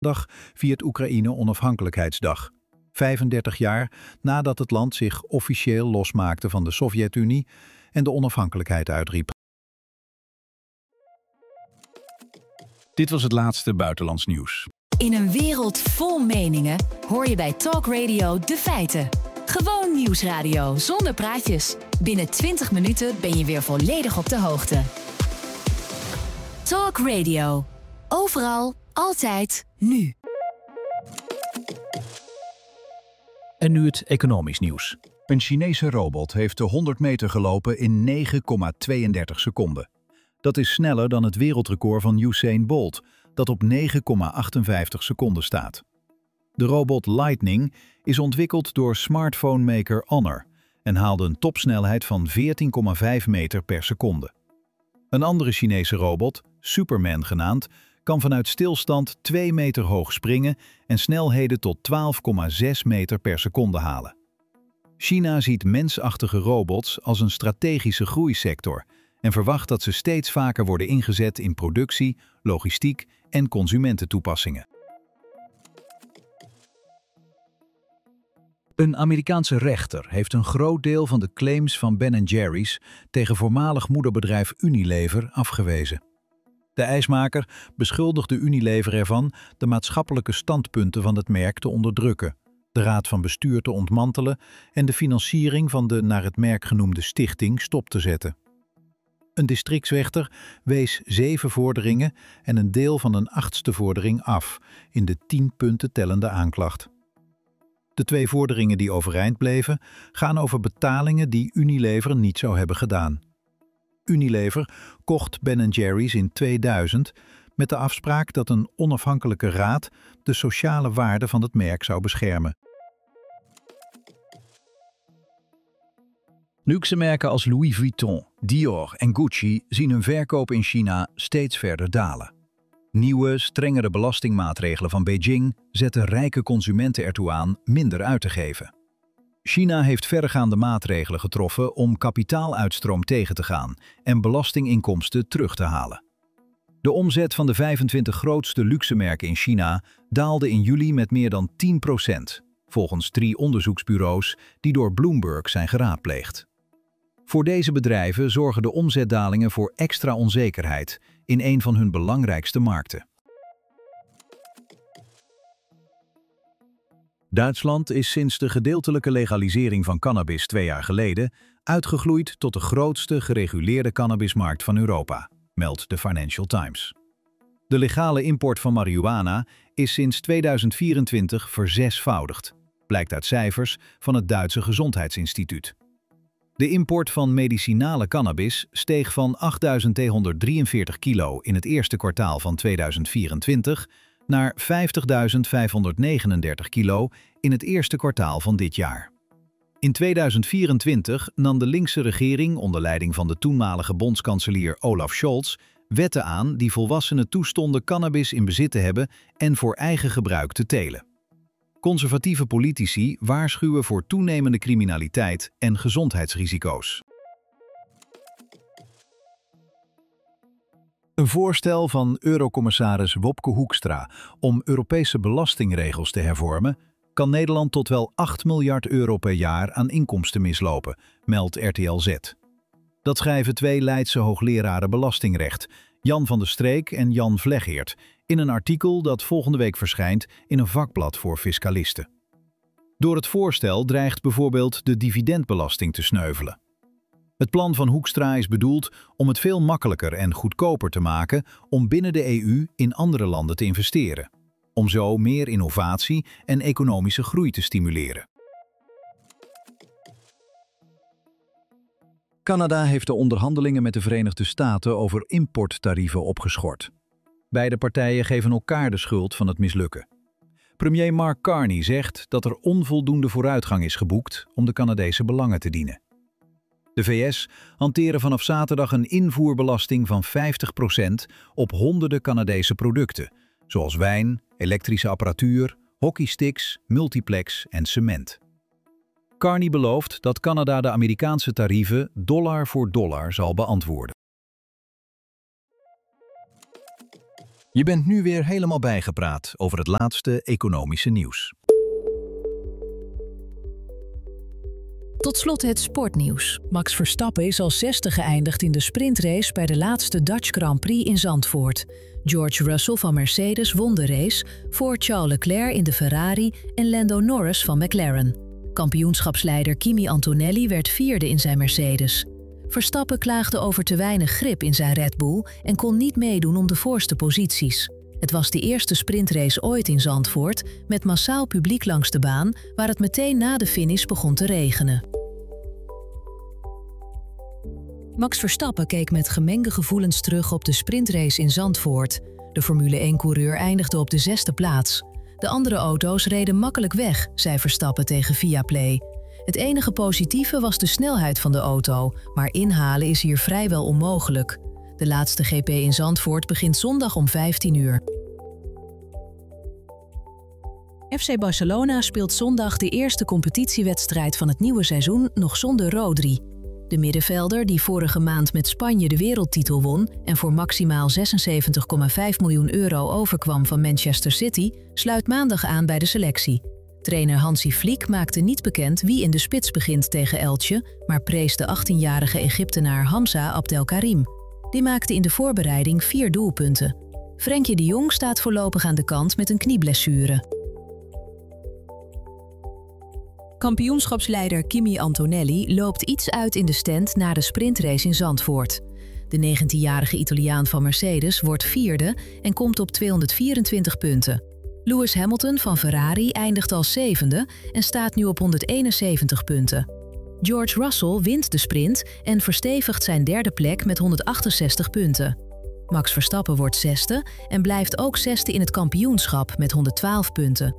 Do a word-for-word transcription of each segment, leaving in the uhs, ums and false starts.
Dag viert Oekraïne Onafhankelijkheidsdag. vijfendertig jaar nadat het land zich officieel losmaakte van de Sovjet-Unie en de onafhankelijkheid uitriep. Dit was het laatste buitenlands nieuws. In een wereld vol meningen hoor je bij Talk Radio de feiten. Gewoon nieuwsradio zonder praatjes. Binnen twintig minuten ben je weer volledig op de hoogte. Talk Radio. Overal, altijd, nu. En nu het economisch nieuws. Een Chinese robot heeft de honderd meter gelopen in negen komma tweeëndertig seconden. Dat is sneller dan het wereldrecord van Usain Bolt, dat op negen komma achtenvijftig seconden staat. De robot Lightning is ontwikkeld door smartphone-maker Honor en haalde een topsnelheid van veertien komma vijf meter per seconde. Een andere Chinese robot, Superman genaamd, kan vanuit stilstand twee meter hoog springen en snelheden tot twaalf komma zes meter per seconde halen. China ziet mensachtige robots als een strategische groeisector en verwacht dat ze steeds vaker worden ingezet in productie, logistiek en consumententoepassingen. Een Amerikaanse rechter heeft een groot deel van de claims van Ben en Jerry's tegen voormalig moederbedrijf Unilever afgewezen. De ijsmaker beschuldigde Unilever ervan de maatschappelijke standpunten van het merk te onderdrukken, de raad van bestuur te ontmantelen en de financiering van de naar het merk genoemde stichting stop te zetten. Een districtsrechter wees zeven vorderingen en een deel van een achtste vordering af in de tien punten tellende aanklacht. De twee vorderingen die overeind bleven gaan over betalingen die Unilever niet zou hebben gedaan. Unilever kocht Ben en Jerry's in tweeduizend met de afspraak dat een onafhankelijke raad de sociale waarden van het merk zou beschermen. Luxe merken als Louis Vuitton, Dior en Gucci zien hun verkoop in China steeds verder dalen. Nieuwe, strengere belastingmaatregelen van Beijing zetten rijke consumenten ertoe aan minder uit te geven. China heeft verregaande maatregelen getroffen om kapitaaluitstroom tegen te gaan en belastinginkomsten terug te halen. De omzet van de vijfentwintig grootste luxemerken in China daalde in juli met meer dan tien procent, volgens drie onderzoeksbureaus die door Bloomberg zijn geraadpleegd. Voor deze bedrijven zorgen de omzetdalingen voor extra onzekerheid in een van hun belangrijkste markten. Duitsland is sinds de gedeeltelijke legalisering van cannabis twee jaar geleden uitgegroeid tot de grootste gereguleerde cannabismarkt van Europa, meldt de Financial Times. De legale import van marihuana is sinds tweeduizend vierentwintig verzesvoudigd, blijkt uit cijfers van het Duitse Gezondheidsinstituut. De import van medicinale cannabis steeg van achtduizend tweehonderddrieënveertig kilo in het eerste kwartaal van tweeduizend vierentwintig naar vijftigduizend vijfhonderdnegenendertig kilo in het eerste kwartaal van dit jaar. In tweeduizend vierentwintig nam de linkse regering onder leiding van de toenmalige bondskanselier Olaf Scholz wetten aan die volwassenen toestonden cannabis in bezit te hebben en voor eigen gebruik te telen. Conservatieve politici waarschuwen voor toenemende criminaliteit en gezondheidsrisico's. Een voorstel van Eurocommissaris Wopke Hoekstra om Europese belastingregels te hervormen kan Nederland tot wel acht miljard euro per jaar aan inkomsten mislopen, meldt R T L Z. Dat schrijven twee Leidse hoogleraren belastingrecht, Jan van der Streek en Jan Vleggeert, in een artikel dat volgende week verschijnt in een vakblad voor fiscalisten. Door het voorstel dreigt bijvoorbeeld de dividendbelasting te sneuvelen. Het plan van Hoekstra is bedoeld om het veel makkelijker en goedkoper te maken om binnen de E U in andere landen te investeren, om zo meer innovatie en economische groei te stimuleren. Canada heeft de onderhandelingen met de Verenigde Staten over importtarieven opgeschort. Beide partijen geven elkaar de schuld van het mislukken. Premier Mark Carney zegt dat er onvoldoende vooruitgang is geboekt om de Canadese belangen te dienen. De V S hanteren vanaf zaterdag een invoerbelasting van vijftig procent op honderden Canadese producten, zoals wijn, elektrische apparatuur, hockeysticks, multiplex en cement. Carney belooft dat Canada de Amerikaanse tarieven dollar voor dollar zal beantwoorden. Je bent nu weer helemaal bijgepraat over het laatste economische nieuws. Tot slot het sportnieuws. Max Verstappen is als zesde geëindigd in de sprintrace bij de laatste Dutch Grand Prix in Zandvoort. George Russell van Mercedes won de race voor Charles Leclerc in de Ferrari en Lando Norris van McLaren. Kampioenschapsleider Kimi Antonelli werd vierde in zijn Mercedes. Verstappen klaagde over te weinig grip in zijn Red Bull en kon niet meedoen om de voorste posities. Het was de eerste sprintrace ooit in Zandvoort met massaal publiek langs de baan, waar het meteen na de finish begon te regenen. Max Verstappen keek met gemengde gevoelens terug op de sprintrace in Zandvoort. De Formule één-coureur eindigde op de zesde plaats. De andere auto's reden makkelijk weg, zei Verstappen tegen Viaplay. Het enige positieve was de snelheid van de auto, maar inhalen is hier vrijwel onmogelijk. De laatste G P in Zandvoort begint zondag om vijftien uur. F C Barcelona speelt zondag de eerste competitiewedstrijd van het nieuwe seizoen nog zonder Rodri. De middenvelder, die vorige maand met Spanje de wereldtitel won en voor maximaal zesenzeventig komma vijf miljoen euro overkwam van Manchester City, sluit maandag aan bij de selectie. Trainer Hansi Flick maakte niet bekend wie in de spits begint tegen Elche, maar prees de achttienjarige Egyptenaar Hamza Abdelkarim. Die maakte in de voorbereiding vier doelpunten. Frenkie de Jong staat voorlopig aan de kant met een knieblessure. Kampioenschapsleider Kimi Antonelli loopt iets uit in de stand na de sprintrace in Zandvoort. De negentienjarige Italiaan van Mercedes wordt vierde en komt op tweehonderdvierentwintig punten. Lewis Hamilton van Ferrari eindigt als zevende en staat nu op honderdeenenzeventig punten. George Russell wint de sprint en verstevigt zijn derde plek met honderdachtenzestig punten. Max Verstappen wordt zesde en blijft ook zesde in het kampioenschap met honderdtwaalf punten.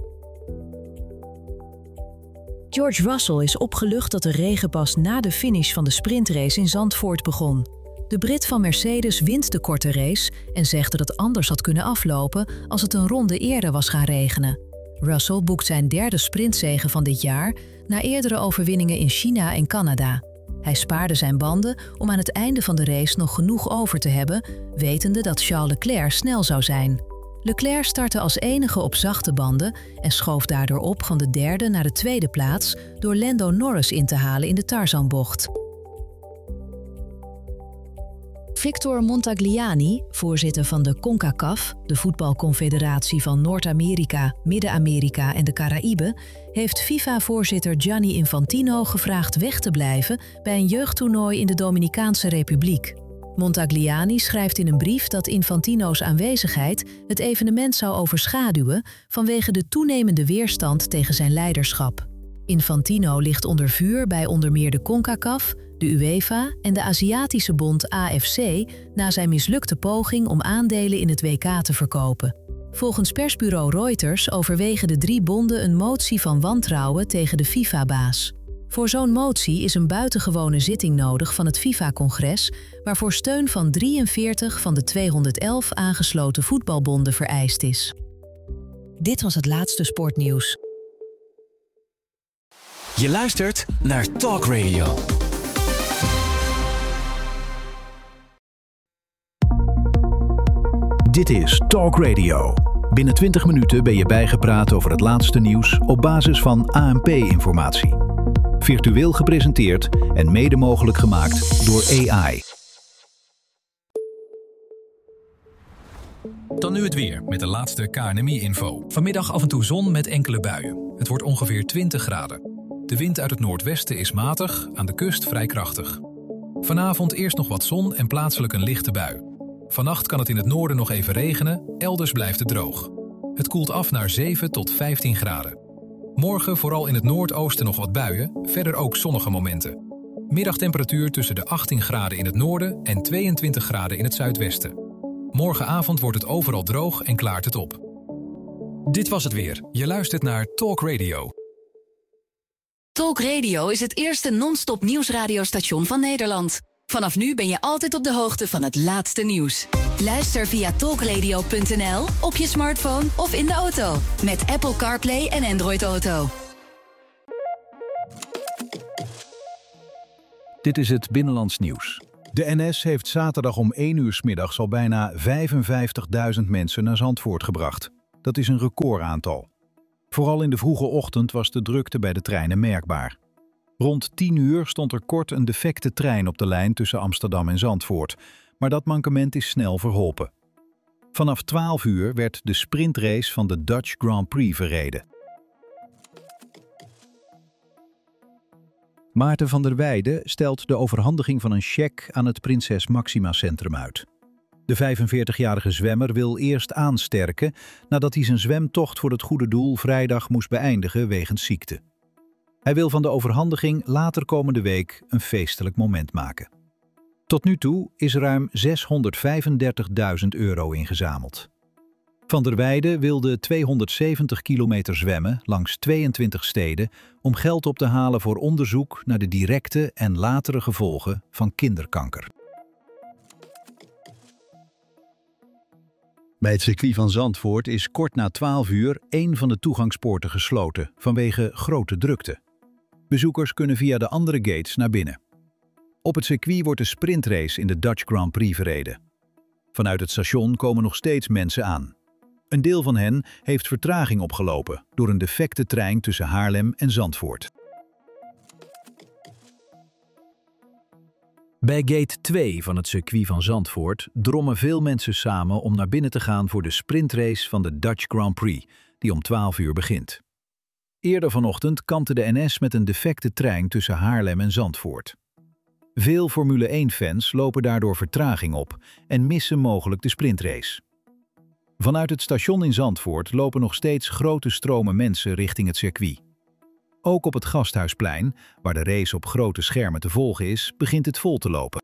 George Russell is opgelucht dat de regen pas na de finish van de sprintrace in Zandvoort begon. De Brit van Mercedes wint de korte race en zegt dat het anders had kunnen aflopen als het een ronde eerder was gaan regenen. Russell boekt zijn derde sprintzege van dit jaar na eerdere overwinningen in China en Canada. Hij spaarde zijn banden om aan het einde van de race nog genoeg over te hebben, wetende dat Charles Leclerc snel zou zijn. Leclerc startte als enige op zachte banden en schoof daardoor op van de derde naar de tweede plaats door Lando Norris in te halen in de Tarzanbocht. Victor Montagliani, voorzitter van de CONCACAF, de voetbalconfederatie van Noord-Amerika, Midden-Amerika en de Caraïben, heeft FIFA-voorzitter Gianni Infantino gevraagd weg te blijven bij een jeugdtoernooi in de Dominicaanse Republiek. Montagliani schrijft in een brief dat Infantino's aanwezigheid het evenement zou overschaduwen vanwege de toenemende weerstand tegen zijn leiderschap. Infantino ligt onder vuur bij onder meer de CONCACAF, de UEFA en de Aziatische bond A F C na zijn mislukte poging om aandelen in het W K te verkopen. Volgens persbureau Reuters overwegen de drie bonden een motie van wantrouwen tegen de FIFA-baas. Voor zo'n motie is een buitengewone zitting nodig van het FIFA-congres, waarvoor steun van drieënveertig van de tweehonderdelf aangesloten voetbalbonden vereist is. Dit was het laatste sportnieuws. Je luistert naar Talk Radio. Dit is Talk Radio. Binnen twintig minuten ben je bijgepraat over het laatste nieuws op basis van A N P-informatie. Virtueel gepresenteerd en mede mogelijk gemaakt door A I. Dan nu het weer met de laatste K N M I-info. Vanmiddag af en toe zon met enkele buien. Het wordt ongeveer twintig graden. De wind uit het noordwesten is matig, aan de kust vrij krachtig. Vanavond eerst nog wat zon en plaatselijk een lichte bui. Vannacht kan het in het noorden nog even regenen, elders blijft het droog. Het koelt af naar zeven tot vijftien graden. Morgen vooral in het noordoosten nog wat buien, verder ook zonnige momenten. Middagtemperatuur tussen de achttien graden in het noorden en tweeëntwintig graden in het zuidwesten. Morgenavond wordt het overal droog en klaart het op. Dit was het weer. Je luistert naar Talk Radio. Talk Radio is het eerste non-stop nieuwsradiostation van Nederland. Vanaf nu ben je altijd op de hoogte van het laatste nieuws. Luister via talkradio punt n l, op je smartphone of in de auto. Met Apple CarPlay en Android Auto. Dit is het Binnenlands Nieuws. De N S heeft zaterdag om één uur 's middags al bijna vijfenvijftigduizend mensen naar Zandvoort gebracht. Dat is een recordaantal. Vooral in de vroege ochtend was de drukte bij de treinen merkbaar. Rond tien uur stond er kort een defecte trein op de lijn tussen Amsterdam en Zandvoort, maar dat mankement is snel verholpen. Vanaf twaalf uur werd de sprintrace van de Dutch Grand Prix verreden. Maarten van der Weijden stelt de overhandiging van een cheque aan het Prinses Maxima Centrum uit. De vijfenveertigjarige zwemmer wil eerst aansterken nadat hij zijn zwemtocht voor het goede doel vrijdag moest beëindigen wegens ziekte. Hij wil van de overhandiging later komende week een feestelijk moment maken. Tot nu toe is ruim zeshonderdvijfendertigduizend euro ingezameld. Van der Weijden wilde tweehonderdzeventig kilometer zwemmen langs tweeëntwintig steden om geld op te halen voor onderzoek naar de directe en latere gevolgen van kinderkanker. Bij het circuit van Zandvoort is kort na twaalf uur één van de toegangspoorten gesloten vanwege grote drukte. Bezoekers kunnen via de andere gates naar binnen. Op het circuit wordt de sprintrace in de Dutch Grand Prix verreden. Vanuit het station komen nog steeds mensen aan. Een deel van hen heeft vertraging opgelopen door een defecte trein tussen Haarlem en Zandvoort. Bij gate twee van het circuit van Zandvoort drommen veel mensen samen om naar binnen te gaan voor de sprintrace van de Dutch Grand Prix, die om twaalf uur begint. Eerder vanochtend kampte de N S met een defecte trein tussen Haarlem en Zandvoort. Veel Formule één-fans lopen daardoor vertraging op en missen mogelijk de sprintrace. Vanuit het station in Zandvoort lopen nog steeds grote stromen mensen richting het circuit. Ook op het Gasthuisplein, waar de race op grote schermen te volgen is, begint het vol te lopen.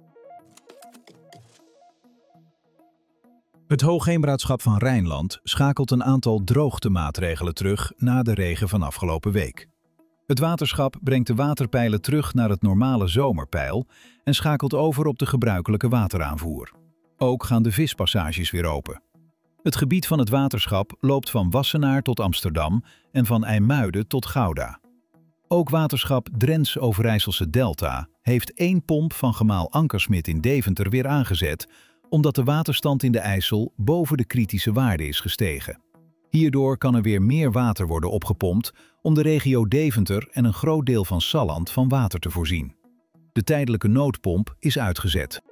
Het Hoogheemraadschap van Rijnland schakelt een aantal droogtemaatregelen terug na de regen van afgelopen week. Het waterschap brengt de waterpeilen terug naar het normale zomerpeil en schakelt over op de gebruikelijke wateraanvoer. Ook gaan de vispassages weer open. Het gebied van het waterschap loopt van Wassenaar tot Amsterdam en van IJmuiden tot Gouda. Ook waterschap Drents-Overijsselse Delta heeft één pomp van gemaal Ankersmit in Deventer weer aangezet, omdat de waterstand in de IJssel boven de kritische waarde is gestegen. Hierdoor kan er weer meer water worden opgepompt om de regio Deventer en een groot deel van Salland van water te voorzien. De tijdelijke noodpomp is uitgezet.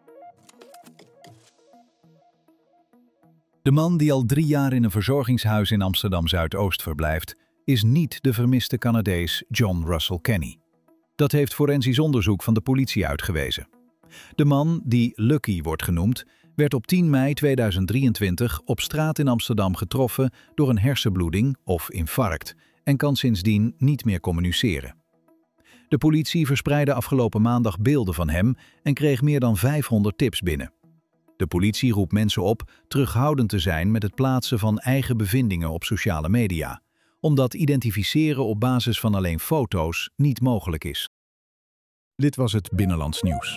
De man die al drie jaar in een verzorgingshuis in Amsterdam-Zuidoost verblijft, is niet de vermiste Canadees John Russell Kenny. Dat heeft forensisch onderzoek van de politie uitgewezen. De man, die Lucky wordt genoemd, werd op tien mei tweeduizend drieëntwintig op straat in Amsterdam getroffen door een hersenbloeding of infarct en kan sindsdien niet meer communiceren. De politie verspreidde afgelopen maandag beelden van hem en kreeg meer dan vijfhonderd tips binnen. De politie roept mensen op terughoudend te zijn met het plaatsen van eigen bevindingen op sociale media, omdat identificeren op basis van alleen foto's niet mogelijk is. Dit was het Binnenlands Nieuws.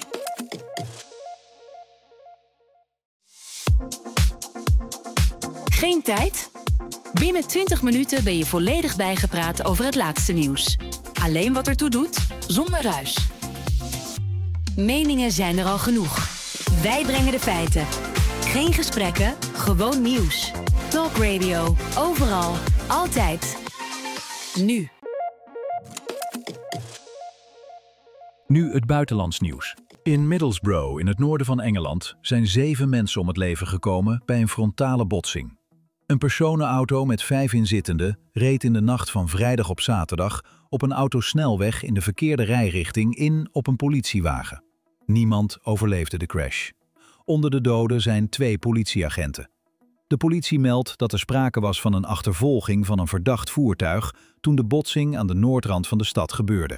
Geen tijd? Binnen twintig minuten ben je volledig bijgepraat over het laatste nieuws. Alleen wat ertoe doet, zonder ruis. Meningen zijn er al genoeg. Wij brengen de feiten. Geen gesprekken, gewoon nieuws. Talk Radio, overal, altijd. Nu. Nu het buitenlands nieuws. In Middlesbrough, in het noorden van Engeland, zijn zeven mensen om het leven gekomen bij een frontale botsing. Een personenauto met vijf inzittenden reed in de nacht van vrijdag op zaterdag op een autosnelweg in de verkeerde rijrichting in op een politiewagen. Niemand overleefde de crash. Onder de doden zijn twee politieagenten. De politie meldt dat er sprake was van een achtervolging van een verdacht voertuig toen de botsing aan de noordrand van de stad gebeurde.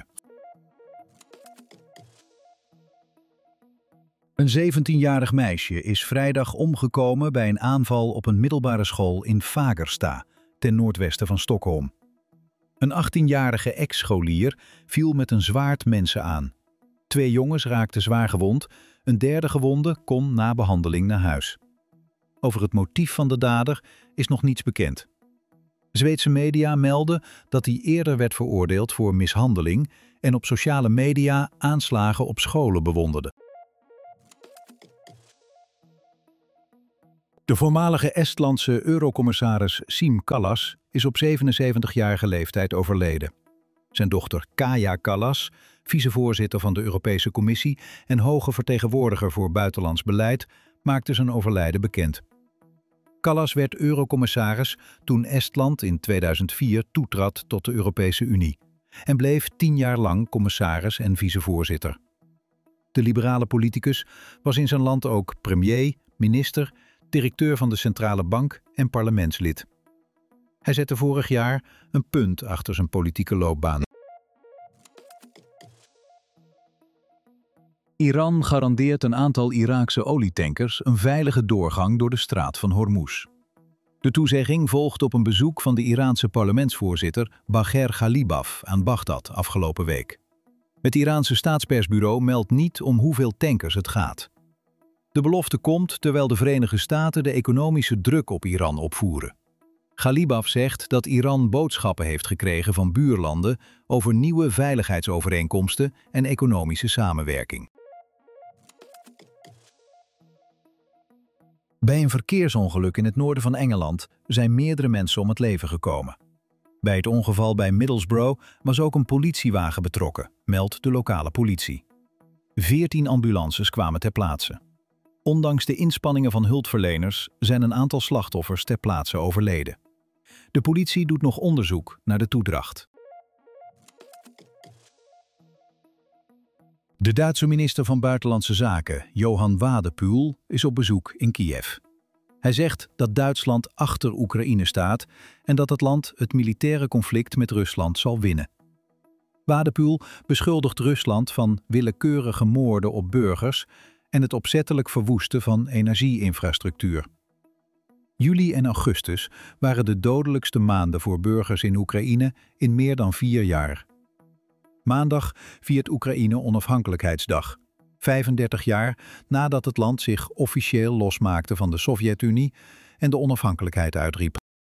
Een zeventienjarig meisje is vrijdag omgekomen bij een aanval op een middelbare school in Fagersta, ten noordwesten van Stockholm. Een achttienjarige ex-scholier viel met een zwaard mensen aan. Twee jongens raakten zwaar gewond, een derde gewonde kon na behandeling naar huis. Over het motief van de dader is nog niets bekend. Zweedse media melden dat hij eerder werd veroordeeld voor mishandeling en op sociale media aanslagen op scholen bewonderde. De voormalige Estlandse eurocommissaris Siim Kallas is op zevenenzeventigjarige leeftijd overleden. Zijn dochter Kaja Kallas, vicevoorzitter van de Europese Commissie en hoge vertegenwoordiger voor buitenlands beleid, maakte zijn overlijden bekend. Kallas werd eurocommissaris toen Estland in tweeduizend vier toetrad tot de Europese Unie en bleef tien jaar lang commissaris en vicevoorzitter. De liberale politicus was in zijn land ook premier, minister, directeur van de Centrale Bank en parlementslid. Hij zette vorig jaar een punt achter zijn politieke loopbaan. Iran garandeert een aantal Iraakse olietankers een veilige doorgang door de straat van Hormuz. De toezegging volgt op een bezoek van de Iraanse parlementsvoorzitter Bagher Ghalibaf aan Bagdad afgelopen week. Het Iraanse staatspersbureau meldt niet om hoeveel tankers het gaat. De belofte komt terwijl de Verenigde Staten de economische druk op Iran opvoeren. Ghalibaf zegt dat Iran boodschappen heeft gekregen van buurlanden over nieuwe veiligheidsovereenkomsten en economische samenwerking. Bij een verkeersongeluk in het noorden van Engeland zijn meerdere mensen om het leven gekomen. Bij het ongeval bij Middlesbrough was ook een politiewagen betrokken, meldt de lokale politie. Veertien ambulances kwamen ter plaatse. Ondanks de inspanningen van hulpverleners zijn een aantal slachtoffers ter plaatse overleden. De politie doet nog onderzoek naar de toedracht. De Duitse minister van Buitenlandse Zaken, Johan Wadephul, is op bezoek in Kiev. Hij zegt dat Duitsland achter Oekraïne staat en dat het land het militaire conflict met Rusland zal winnen. Wadephul beschuldigt Rusland van willekeurige moorden op burgers en het opzettelijk verwoesten van energieinfrastructuur. Juli en augustus waren de dodelijkste maanden voor burgers in Oekraïne in meer dan vier jaar. Maandag viert Oekraïne onafhankelijkheidsdag, vijfendertig jaar nadat het land zich officieel losmaakte van de Sovjet-Unie en de onafhankelijkheid uitriep.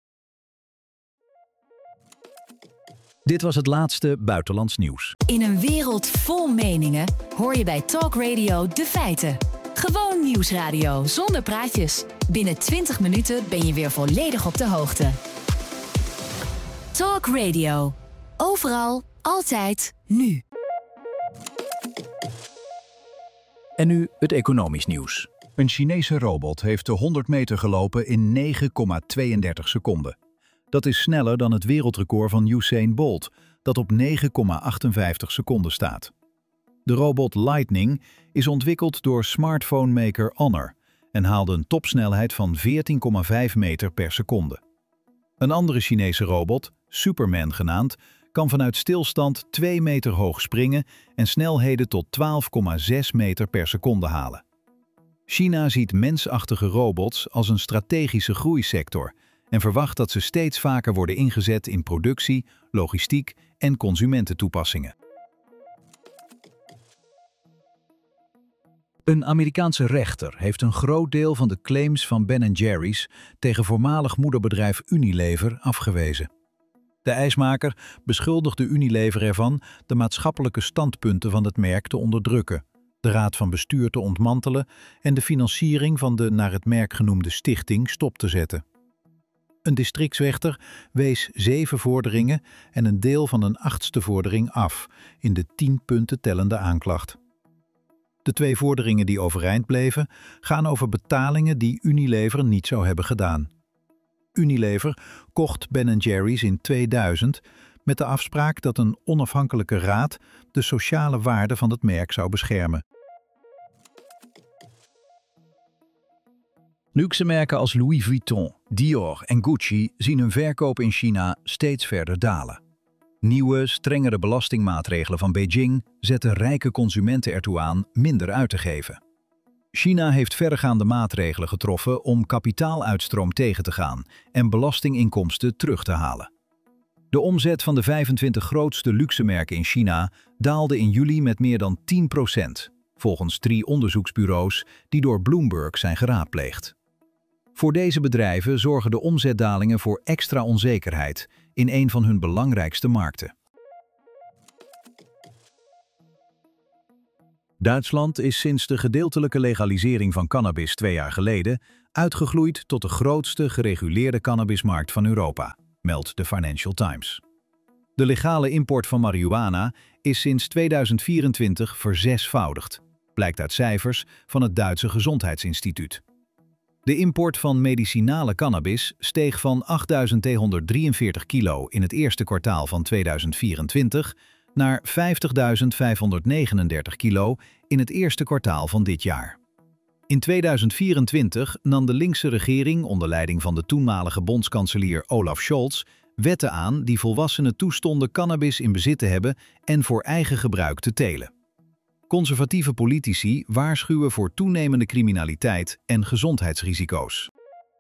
Dit was het laatste buitenlands nieuws. In een wereld vol meningen hoor je bij Talk Radio de feiten. Gewoon nieuwsradio zonder praatjes. Binnen twintig minuten ben je weer volledig op de hoogte. Talk Radio. Overal, altijd, nu. En nu het economisch nieuws. Een Chinese robot heeft de honderd meter gelopen in negen komma tweeëndertig seconden. Dat is sneller dan het wereldrecord van Usain Bolt, dat op negen komma achtenvijftig seconden staat. De robot Lightning is ontwikkeld door smartphone-maker Honor en haalde een topsnelheid van veertien komma vijf meter per seconde. Een andere Chinese robot, Superman genaamd, kan vanuit stilstand twee meter hoog springen en snelheden tot twaalf komma zes meter per seconde halen. China ziet mensachtige robots als een strategische groeisector en verwacht dat ze steeds vaker worden ingezet in productie, logistiek en consumententoepassingen. Een Amerikaanse rechter heeft een groot deel van de claims van Ben en Jerry's tegen voormalig moederbedrijf Unilever afgewezen. De ijsmaker beschuldigde Unilever ervan de maatschappelijke standpunten van het merk te onderdrukken, de raad van bestuur te ontmantelen en de financiering van de naar het merk genoemde stichting stop te zetten. Een districtsrechter wees zeven vorderingen en een deel van een achtste vordering af in de tien punten tellende aanklacht. De twee vorderingen die overeind bleven gaan over betalingen die Unilever niet zou hebben gedaan. Unilever kocht Ben en Jerry's in tweeduizend met de afspraak dat een onafhankelijke raad de sociale waarde van het merk zou beschermen. Luxe merken als Louis Vuitton, Dior en Gucci zien hun verkoop in China steeds verder dalen. Nieuwe, strengere belastingmaatregelen van Beijing zetten rijke consumenten ertoe aan minder uit te geven. China heeft verregaande maatregelen getroffen om kapitaaluitstroom tegen te gaan en belastinginkomsten terug te halen. De omzet van de vijfentwintig grootste luxemerken in China daalde in juli met meer dan tien procent, volgens drie onderzoeksbureaus die door Bloomberg zijn geraadpleegd. Voor deze bedrijven zorgen de omzetdalingen voor extra onzekerheid in een van hun belangrijkste markten. Duitsland is sinds de gedeeltelijke legalisering van cannabis twee jaar geleden uitgegroeid tot de grootste gereguleerde cannabismarkt van Europa, meldt de Financial Times. De legale import van marihuana is sinds tweeduizend vierentwintig verzesvoudigd, blijkt uit cijfers van het Duitse Gezondheidsinstituut. De import van medicinale cannabis steeg van achtduizend tweehonderddrieënveertig kilo in het eerste kwartaal van tweeduizend vierentwintig naar vijftigduizend vijfhonderdnegenendertig kilo in het eerste kwartaal van dit jaar. In tweeduizend vierentwintig nam de linkse regering onder leiding van de toenmalige bondskanselier Olaf Scholz wetten aan die volwassenen toestonden cannabis in bezit te hebben en voor eigen gebruik te telen. Conservatieve politici waarschuwen voor toenemende criminaliteit en gezondheidsrisico's.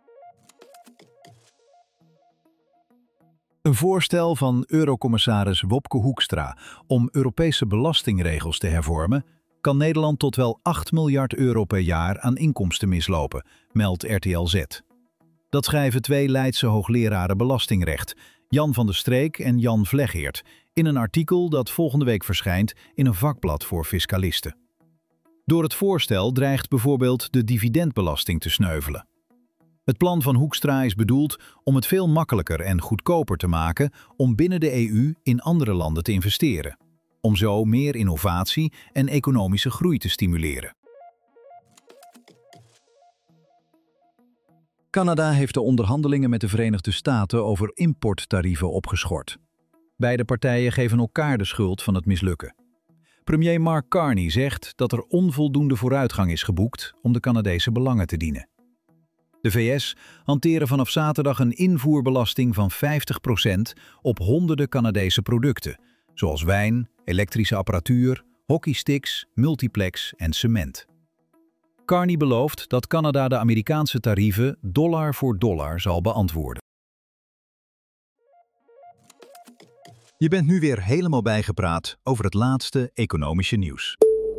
Een voorstel van Eurocommissaris Wopke Hoekstra om Europese belastingregels te hervormen kan Nederland tot wel acht miljard euro per jaar aan inkomsten mislopen, meldt R T L Z. Dat schrijven twee Leidse hoogleraren belastingrecht, Jan van der Streek en Jan Vleggeert, in een artikel dat volgende week verschijnt in een vakblad voor fiscalisten. Door het voorstel dreigt bijvoorbeeld de dividendbelasting te sneuvelen. Het plan van Hoekstra is bedoeld om het veel makkelijker en goedkoper te maken om binnen de E U in andere landen te investeren, om zo meer innovatie en economische groei te stimuleren. Canada heeft de onderhandelingen met de Verenigde Staten over importtarieven opgeschort. Beide partijen geven elkaar de schuld van het mislukken. Premier Mark Carney zegt dat er onvoldoende vooruitgang is geboekt om de Canadese belangen te dienen. De V S hanteren vanaf zaterdag een invoerbelasting van vijftig procent op honderden Canadese producten, zoals wijn, elektrische apparatuur, hockeysticks, multiplex en cement. Carney belooft dat Canada de Amerikaanse tarieven dollar voor dollar zal beantwoorden. Je bent nu weer helemaal bijgepraat over het laatste economische nieuws.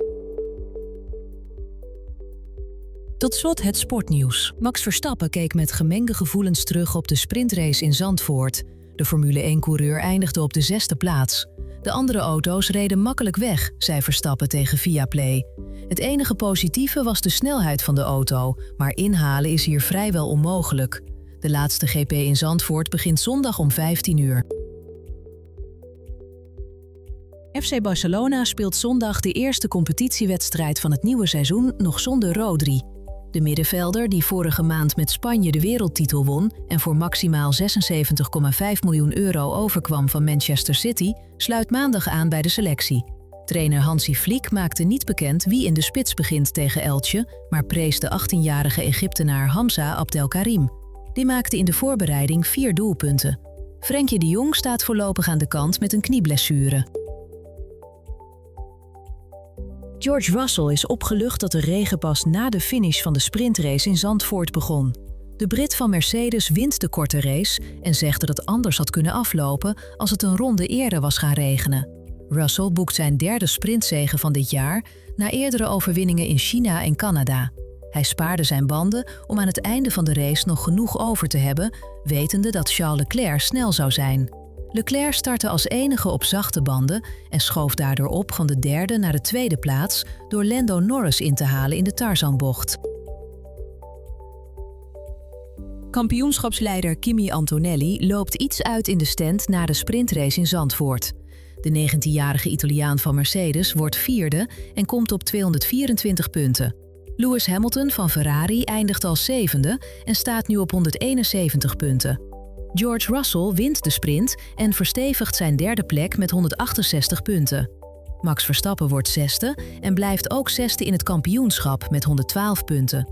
Tot slot het sportnieuws. Max Verstappen keek met gemengde gevoelens terug op de sprintrace in Zandvoort. De Formule één-coureur eindigde op de zesde plaats. De andere auto's reden makkelijk weg, zei Verstappen tegen Viaplay. Het enige positieve was de snelheid van de auto, maar inhalen is hier vrijwel onmogelijk. De laatste G P in Zandvoort begint zondag om vijftien uur. F C Barcelona speelt zondag de eerste competitiewedstrijd van het nieuwe seizoen nog zonder Rodri. De middenvelder, die vorige maand met Spanje de wereldtitel won en voor maximaal zesenzeventig komma vijf miljoen euro overkwam van Manchester City, sluit maandag aan bij de selectie. Trainer Hansi Flick maakte niet bekend wie in de spits begint tegen Elche, maar prees de achttienjarige Egyptenaar Hamza Abdelkarim. Die maakte in de voorbereiding vier doelpunten. Frenkie de Jong staat voorlopig aan de kant met een knieblessure. George Russell is opgelucht dat de regen pas na de finish van de sprintrace in Zandvoort begon. De Brit van Mercedes wint de korte race en zegt dat het anders had kunnen aflopen als het een ronde eerder was gaan regenen. Russell boekt zijn derde sprintzege van dit jaar na eerdere overwinningen in China en Canada. Hij spaarde zijn banden om aan het einde van de race nog genoeg over te hebben, wetende dat Charles Leclerc snel zou zijn. Leclerc startte als enige op zachte banden en schoof daardoor op van de derde naar de tweede plaats door Lando Norris in te halen in de Tarzanbocht. Kampioenschapsleider Kimi Antonelli loopt iets uit in de stand na de sprintrace in Zandvoort. De negentienjarige Italiaan van Mercedes wordt vierde en komt op tweehonderdvierentwintig punten. Lewis Hamilton van Ferrari eindigt als zevende en staat nu op honderdeenenzeventig punten. George Russell wint de sprint en verstevigt zijn derde plek met honderdachtenzestig punten. Max Verstappen wordt zesde en blijft ook zesde in het kampioenschap met honderdtwaalf punten.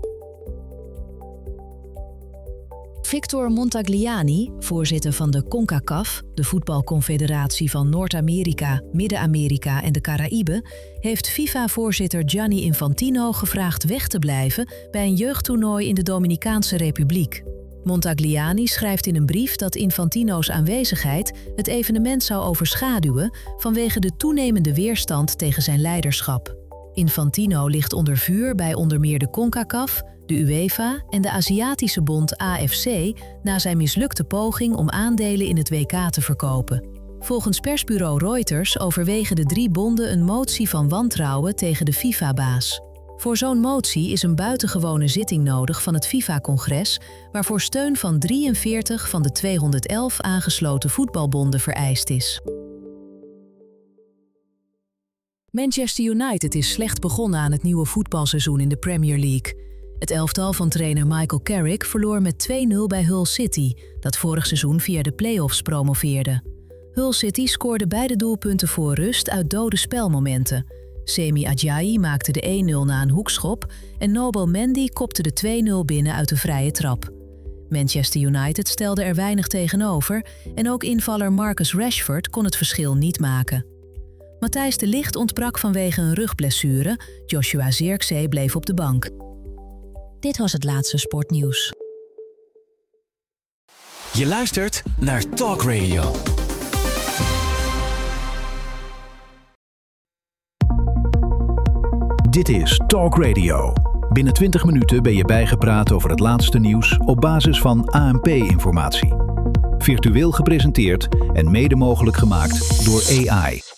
Victor Montagliani, voorzitter van de CONCACAF, de voetbalconfederatie van Noord-Amerika, Midden-Amerika en de Caraïben, heeft FIFA-voorzitter Gianni Infantino gevraagd weg te blijven bij een jeugdtoernooi in de Dominicaanse Republiek. Montagliani schrijft in een brief dat Infantino's aanwezigheid het evenement zou overschaduwen vanwege de toenemende weerstand tegen zijn leiderschap. Infantino ligt onder vuur bij onder meer de CONCACAF, de UEFA en de Aziatische bond A F C na zijn mislukte poging om aandelen in het W K te verkopen. Volgens persbureau Reuters overwegen de drie bonden een motie van wantrouwen tegen de FIFA-baas. Voor zo'n motie is een buitengewone zitting nodig van het FIFA-congres, waarvoor steun van drieënveertig van de tweehonderdelf aangesloten voetbalbonden vereist is. Manchester United is slecht begonnen aan het nieuwe voetbalseizoen in de Premier League. Het elftal van trainer Michael Carrick verloor met twee nul bij Hull City, dat vorig seizoen via de play-offs promoveerde. Hull City scoorde beide doelpunten voor rust uit dode spelmomenten. Semi Ajayi maakte de één nul na een hoekschop en Nobel Mendy kopte de twee nul binnen uit de vrije trap. Manchester United stelde er weinig tegenover en ook invaller Marcus Rashford kon het verschil niet maken. Matthijs de Ligt ontbrak vanwege een rugblessure, Joshua Zirkzee bleef op de bank. Dit was het laatste sportnieuws. Je luistert naar Talk Radio. Dit is Talk Radio. Binnen twintig minuten ben je bijgepraat over het laatste nieuws op basis van A N P-informatie. Virtueel gepresenteerd en mede mogelijk gemaakt door A I.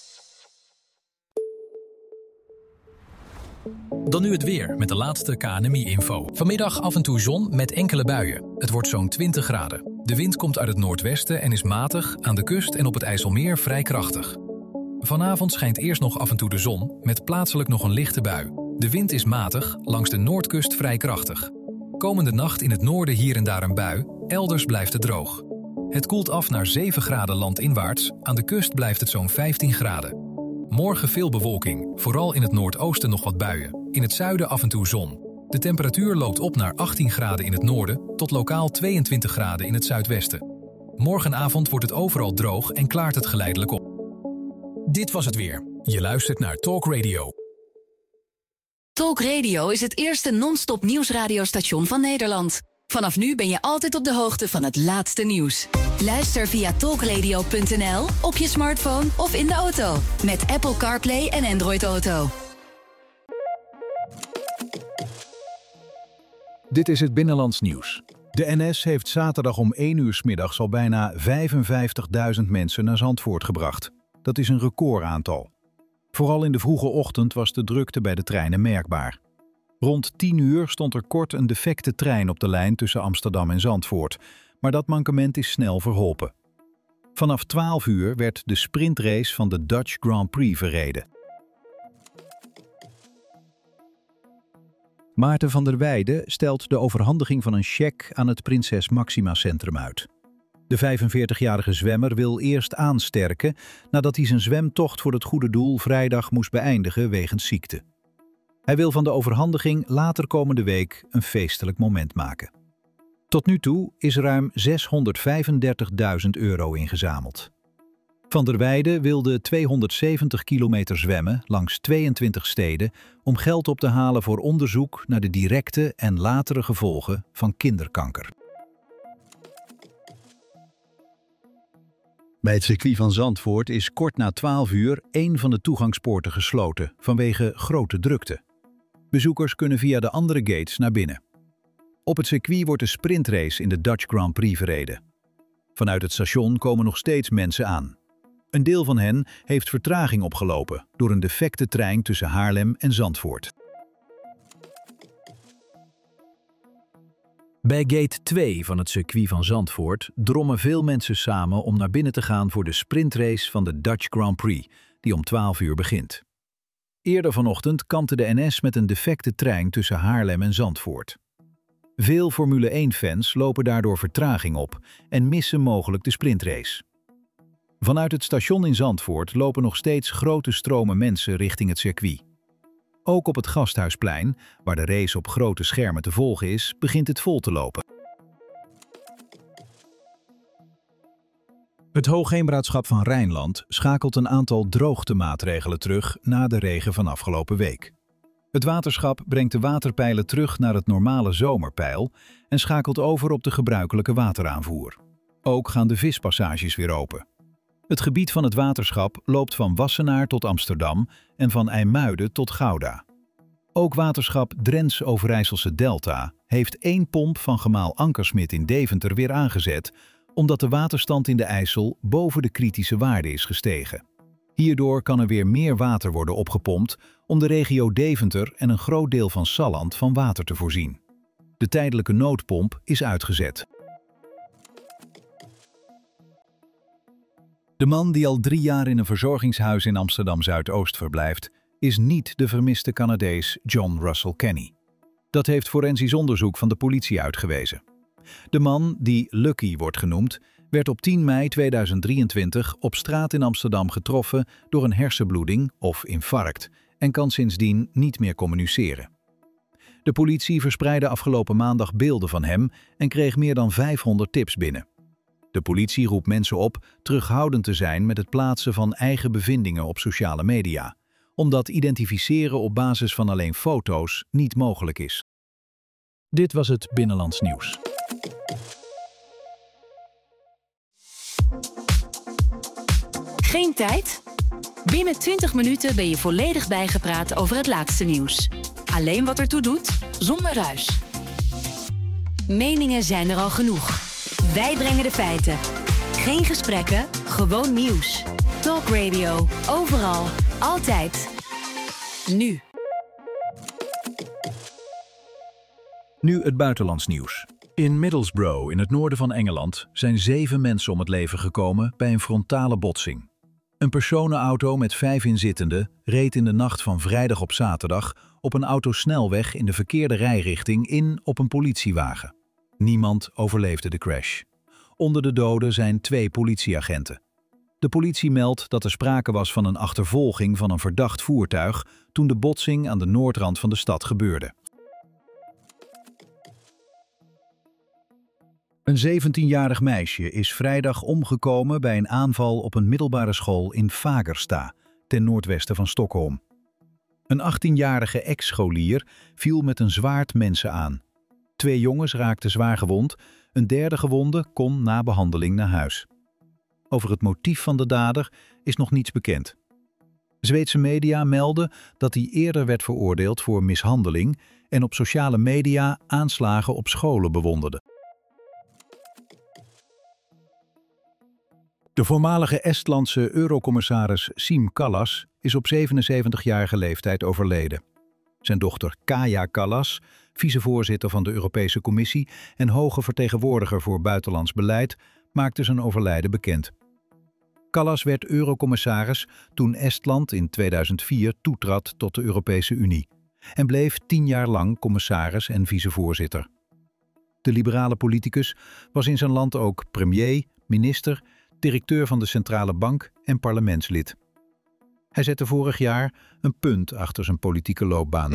Dan nu het weer met de laatste K N M I-info. Vanmiddag af en toe zon met enkele buien. Het wordt zo'n twintig graden. De wind komt uit het noordwesten en is matig, aan de kust en op het IJsselmeer vrij krachtig. Vanavond schijnt eerst nog af en toe de zon, met plaatselijk nog een lichte bui. De wind is matig, langs de noordkust vrij krachtig. Komende nacht in het noorden hier en daar een bui, elders blijft het droog. Het koelt af naar zeven graden landinwaarts, aan de kust blijft het zo'n vijftien graden. Morgen veel bewolking, vooral in het noordoosten nog wat buien. In het zuiden af en toe zon. De temperatuur loopt op naar achttien graden in het noorden tot lokaal tweeëntwintig graden in het zuidwesten. Morgenavond wordt het overal droog en klaart het geleidelijk op. Dit was het weer. Je luistert naar Talk Radio. Talk Radio is het eerste non-stop nieuwsradiostation van Nederland. Vanaf nu ben je altijd op de hoogte van het laatste nieuws. Luister via talkradio punt n l, op je smartphone of in de auto. Met Apple CarPlay en Android Auto. Dit is het Binnenlands Nieuws. De N S heeft zaterdag om één uur 's middags al bijna vijfenvijftigduizend mensen naar Zandvoort gebracht. Dat is een recordaantal. Vooral in de vroege ochtend was de drukte bij de treinen merkbaar. Rond tien uur stond er kort een defecte trein op de lijn tussen Amsterdam en Zandvoort, maar dat mankement is snel verholpen. Vanaf twaalf uur werd de sprintrace van de Dutch Grand Prix verreden. Maarten van der Weijden stelt de overhandiging van een cheque aan het Prinses Maxima Centrum uit. De vijfenveertigjarige zwemmer wil eerst aansterken nadat hij zijn zwemtocht voor het goede doel vrijdag moest beëindigen wegens ziekte. Hij wil van de overhandiging later komende week een feestelijk moment maken. Tot nu toe is ruim zeshonderdvijfendertigduizend euro ingezameld. Van der Weijden wilde tweehonderdzeventig kilometer zwemmen langs tweeëntwintig steden om geld op te halen voor onderzoek naar de directe en latere gevolgen van kinderkanker. Bij het circuit van Zandvoort is kort na twaalf uur één van de toegangspoorten gesloten vanwege grote drukte. Bezoekers kunnen via de andere gates naar binnen. Op het circuit wordt de sprintrace in de Dutch Grand Prix verreden. Vanuit het station komen nog steeds mensen aan. Een deel van hen heeft vertraging opgelopen door een defecte trein tussen Haarlem en Zandvoort. Bij gate twee van het circuit van Zandvoort drommen veel mensen samen om naar binnen te gaan voor de sprintrace van de Dutch Grand Prix, die om twaalf uur begint. Eerder vanochtend kampte de N S met een defecte trein tussen Haarlem en Zandvoort. Veel Formule één-fans lopen daardoor vertraging op en missen mogelijk de sprintrace. Vanuit het station in Zandvoort lopen nog steeds grote stromen mensen richting het circuit. Ook op het Gasthuisplein, waar de race op grote schermen te volgen is, begint het vol te lopen. Het Hoogheemraadschap van Rijnland schakelt een aantal droogtemaatregelen terug na de regen van afgelopen week. Het waterschap brengt de waterpeilen terug naar het normale zomerpeil en schakelt over op de gebruikelijke wateraanvoer. Ook gaan de vispassages weer open. Het gebied van het waterschap loopt van Wassenaar tot Amsterdam en van IJmuiden tot Gouda. Ook waterschap Drents-Overijsselse Delta heeft één pomp van gemaal Ankersmit in Deventer weer aangezet, omdat de waterstand in de IJssel boven de kritische waarde is gestegen. Hierdoor kan er weer meer water worden opgepompt om de regio Deventer en een groot deel van Salland van water te voorzien. De tijdelijke noodpomp is uitgezet. De man die al drie jaar in een verzorgingshuis in Amsterdam-Zuidoost verblijft, is niet de vermiste Canadees John Russell Kenny. Dat heeft forensisch onderzoek van de politie uitgewezen. De man, die Lucky wordt genoemd, werd op tien mei tweeduizend drieëntwintig op straat in Amsterdam getroffen door een hersenbloeding of infarct en kan sindsdien niet meer communiceren. De politie verspreidde afgelopen maandag beelden van hem en kreeg meer dan vijfhonderd tips binnen. De politie roept mensen op terughoudend te zijn met het plaatsen van eigen bevindingen op sociale media, omdat identificeren op basis van alleen foto's niet mogelijk is. Dit was het Binnenlands Nieuws. Geen tijd? Binnen twintig minuten ben je volledig bijgepraat over het laatste nieuws. Alleen wat ertoe doet, zonder ruis. Meningen zijn er al genoeg. Wij brengen de feiten. Geen gesprekken, gewoon nieuws. Talk Radio, overal, altijd. Nu. Nu het buitenlands nieuws. In Middlesbrough in het noorden van Engeland zijn zeven mensen om het leven gekomen bij een frontale botsing. Een personenauto met vijf inzittenden reed in de nacht van vrijdag op zaterdag op een autosnelweg in de verkeerde rijrichting in op een politiewagen. Niemand overleefde de crash. Onder de doden zijn twee politieagenten. De politie meldt dat er sprake was van een achtervolging van een verdacht voertuig toen de botsing aan de noordrand van de stad gebeurde. Een zeventienjarig meisje is vrijdag omgekomen bij een aanval op een middelbare school in Fagersta, ten noordwesten van Stockholm. Een achttienjarige ex-scholier viel met een zwaard mensen aan. Twee jongens raakten zwaar gewond, een derde gewonde kon na behandeling naar huis. Over het motief van de dader is nog niets bekend. Zweedse media melden dat hij eerder werd veroordeeld voor mishandeling en op sociale media aanslagen op scholen bewonderde. De voormalige Estlandse eurocommissaris Siim Kallas is op zevenenzeventigjarige leeftijd overleden. Zijn dochter Kaja Kallas, vicevoorzitter van de Europese Commissie en hoge vertegenwoordiger voor buitenlands beleid, maakte zijn overlijden bekend. Kallas werd eurocommissaris toen Estland in tweeduizend vier toetrad tot de Europese Unie en bleef tien jaar lang commissaris en vicevoorzitter. De liberale politicus was in zijn land ook premier, minister, directeur van de Centrale Bank en parlementslid. Hij zette vorig jaar een punt achter zijn politieke loopbaan.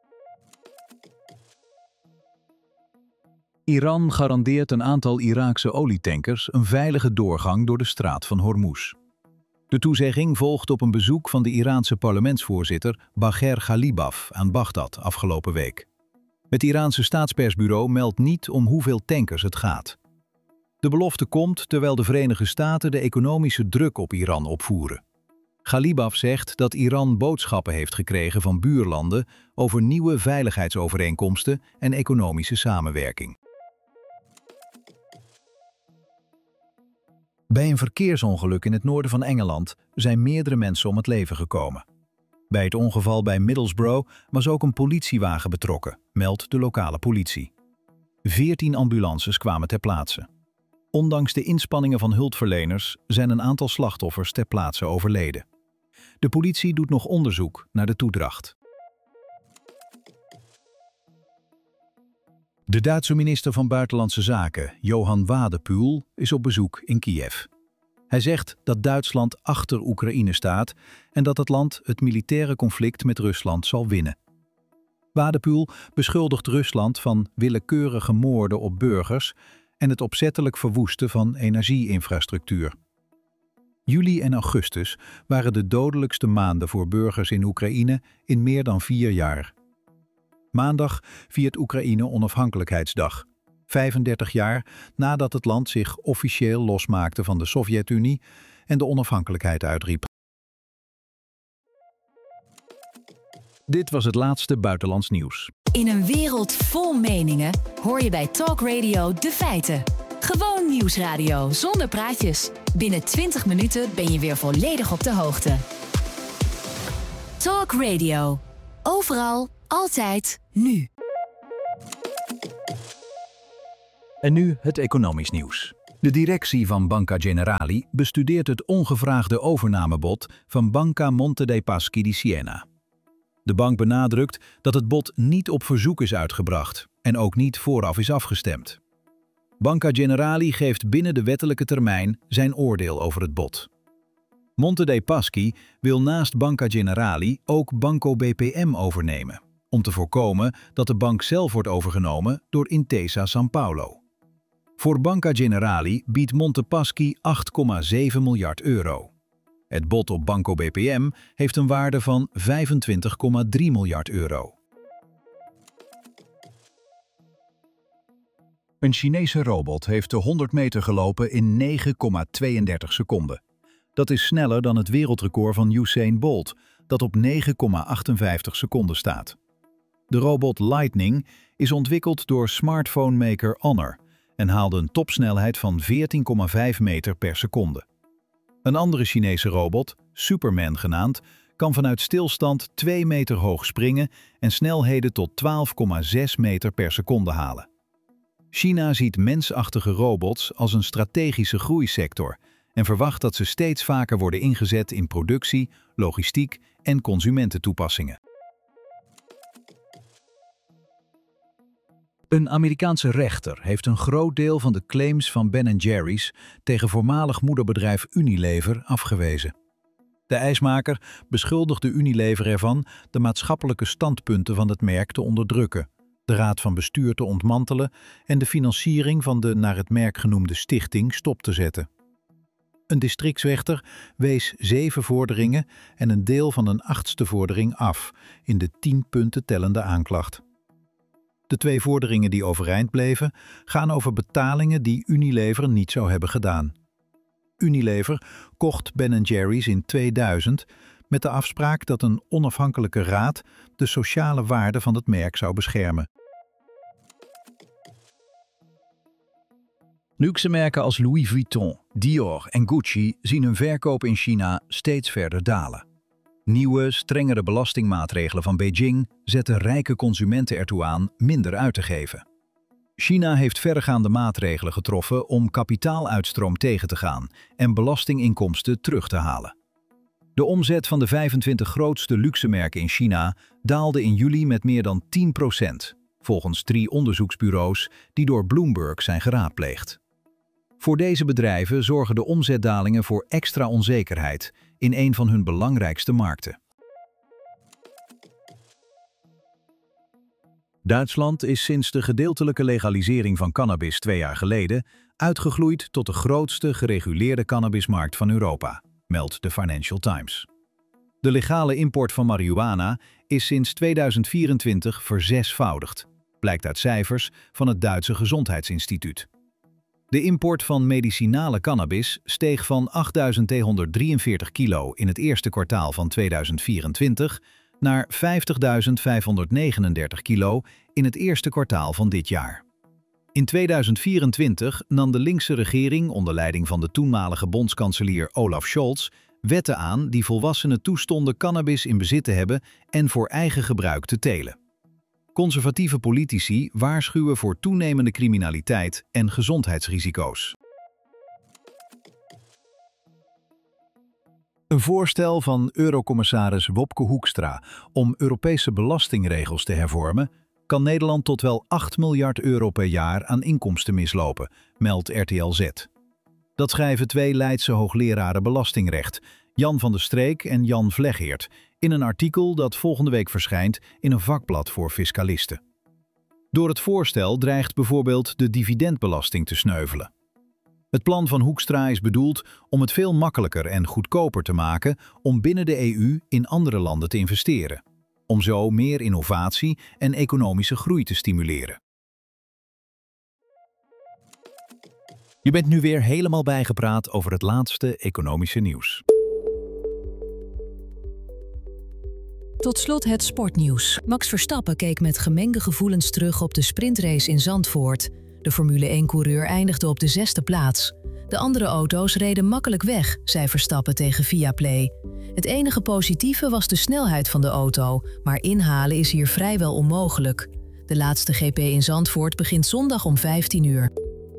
Iran garandeert een aantal Iraakse olietankers een veilige doorgang door de straat van Hormuz. De toezegging volgt op een bezoek van de Iraanse parlementsvoorzitter Bagher Ghalibaf aan Bagdad afgelopen week. Het Iraanse staatspersbureau meldt niet om hoeveel tankers het gaat. De belofte komt terwijl de Verenigde Staten de economische druk op Iran opvoeren. Ghalibaf zegt dat Iran boodschappen heeft gekregen van buurlanden over nieuwe veiligheidsovereenkomsten en economische samenwerking. Bij een verkeersongeluk in het noorden van Engeland zijn meerdere mensen om het leven gekomen. Bij het ongeval bij Middlesbrough was ook een politiewagen betrokken, meldt de lokale politie. Veertien ambulances kwamen ter plaatse. Ondanks de inspanningen van hulpverleners zijn een aantal slachtoffers ter plaatse overleden. De politie doet nog onderzoek naar de toedracht. De Duitse minister van Buitenlandse Zaken, Johan Wadephul, is op bezoek in Kiev. Hij zegt dat Duitsland achter Oekraïne staat en dat het land het militaire conflict met Rusland zal winnen. Wadephul beschuldigt Rusland van willekeurige moorden op burgers en het opzettelijk verwoesten van energieinfrastructuur. Juli en augustus waren de dodelijkste maanden voor burgers in Oekraïne in meer dan vier jaar. Maandag viert Oekraïne Onafhankelijkheidsdag, vijfendertig jaar nadat het land zich officieel losmaakte van de Sovjet-Unie en de onafhankelijkheid uitriep. Dit was het laatste buitenlands nieuws. In een wereld vol meningen hoor je bij Talk Radio de feiten. Gewoon nieuwsradio zonder praatjes. Binnen twintig minuten ben je weer volledig op de hoogte. Talk Radio. Overal, altijd, nu. En nu het economisch nieuws. De directie van Banca Generali bestudeert het ongevraagde overnamebod van Banca Monte dei Paschi di Siena. De bank benadrukt dat het bod niet op verzoek is uitgebracht en ook niet vooraf is afgestemd. Banca Generali geeft binnen de wettelijke termijn zijn oordeel over het bod. Monte dei Paschi wil naast Banca Generali ook Banco B P M overnemen, om te voorkomen dat de bank zelf wordt overgenomen door Intesa Sanpaolo. Voor Banca Generali biedt Monte Paschi acht komma zeven miljard euro. Het bod op Banco B P M heeft een waarde van vijfentwintig komma drie miljard euro. Een Chinese robot heeft de honderd meter gelopen in negen komma tweeëndertig seconden. Dat is sneller dan het wereldrecord van Usain Bolt, dat op negen komma achtenvijftig seconden staat. De robot Lightning is ontwikkeld door smartphone-maker Honor en haalde een topsnelheid van veertien komma vijf meter per seconde. Een andere Chinese robot, Superman genaamd, kan vanuit stilstand twee meter hoog springen en snelheden tot twaalf komma zes meter per seconde halen. China ziet mensachtige robots als een strategische groeisector en verwacht dat ze steeds vaker worden ingezet in productie, logistiek en consumententoepassingen. Een Amerikaanse rechter heeft een groot deel van de claims van Ben en Jerry's tegen voormalig moederbedrijf Unilever afgewezen. De ijsmaker beschuldigde Unilever ervan de maatschappelijke standpunten van het merk te onderdrukken, de raad van bestuur te ontmantelen en de financiering van de naar het merk genoemde stichting stop te zetten. Een districtsrechter wees zeven vorderingen en een deel van een achtste vordering af in de tien punten tellende aanklacht. De twee vorderingen die overeind bleven gaan over betalingen die Unilever niet zou hebben gedaan. Unilever kocht Ben en Jerry's in tweeduizend met de afspraak dat een onafhankelijke raad de sociale waarde van het merk zou beschermen. Luxe merken als Louis Vuitton, Dior en Gucci zien hun verkoop in China steeds verder dalen. Nieuwe, strengere belastingmaatregelen van Beijing zetten rijke consumenten ertoe aan minder uit te geven. China heeft verregaande maatregelen getroffen om kapitaaluitstroom tegen te gaan en belastinginkomsten terug te halen. De omzet van de vijfentwintig grootste luxemerken in China daalde in juli met meer dan tien procent, volgens drie onderzoeksbureaus die door Bloomberg zijn geraadpleegd. Voor deze bedrijven zorgen de omzetdalingen voor extra onzekerheid in een van hun belangrijkste markten. Duitsland is sinds de gedeeltelijke legalisering van cannabis twee jaar geleden uitgegroeid tot de grootste gereguleerde cannabismarkt van Europa, meldt de Financial Times. De legale import van marihuana is sinds tweeduizend vierentwintig verzesvoudigd, blijkt uit cijfers van het Duitse Gezondheidsinstituut. De import van medicinale cannabis steeg van achttaduizend tweehonderddrieënveertig kilo in het eerste kwartaal van tweeduizend vierentwintig naar vijftigduizend vijfhonderdnegenendertig kilo in het eerste kwartaal van dit jaar. In tweeduizend vierentwintig nam de linkse regering onder leiding van de toenmalige bondskanselier Olaf Scholz wetten aan die volwassenen toestonden cannabis in bezit te hebben en voor eigen gebruik te telen. Conservatieve politici waarschuwen voor toenemende criminaliteit en gezondheidsrisico's. Een voorstel van Eurocommissaris Wopke Hoekstra om Europese belastingregels te hervormen kan Nederland tot wel acht miljard euro per jaar aan inkomsten mislopen, meldt R T L Z. Dat schrijven twee Leidse hoogleraren belastingrecht, Jan van der Streek en Jan Vleggeert, in een artikel dat volgende week verschijnt in een vakblad voor fiscalisten. Door het voorstel dreigt bijvoorbeeld de dividendbelasting te sneuvelen. Het plan van Hoekstra is bedoeld om het veel makkelijker en goedkoper te maken om binnen de E U in andere landen te investeren, om zo meer innovatie en economische groei te stimuleren. Je bent nu weer helemaal bijgepraat over het laatste economische nieuws. Tot slot het sportnieuws. Max Verstappen keek met gemengde gevoelens terug op de sprintrace in Zandvoort. De Formule één-coureur eindigde op de zesde plaats. De andere auto's reden makkelijk weg, zei Verstappen tegen Viaplay. Het enige positieve was de snelheid van de auto, maar inhalen is hier vrijwel onmogelijk. De laatste G P in Zandvoort begint zondag om vijftien uur.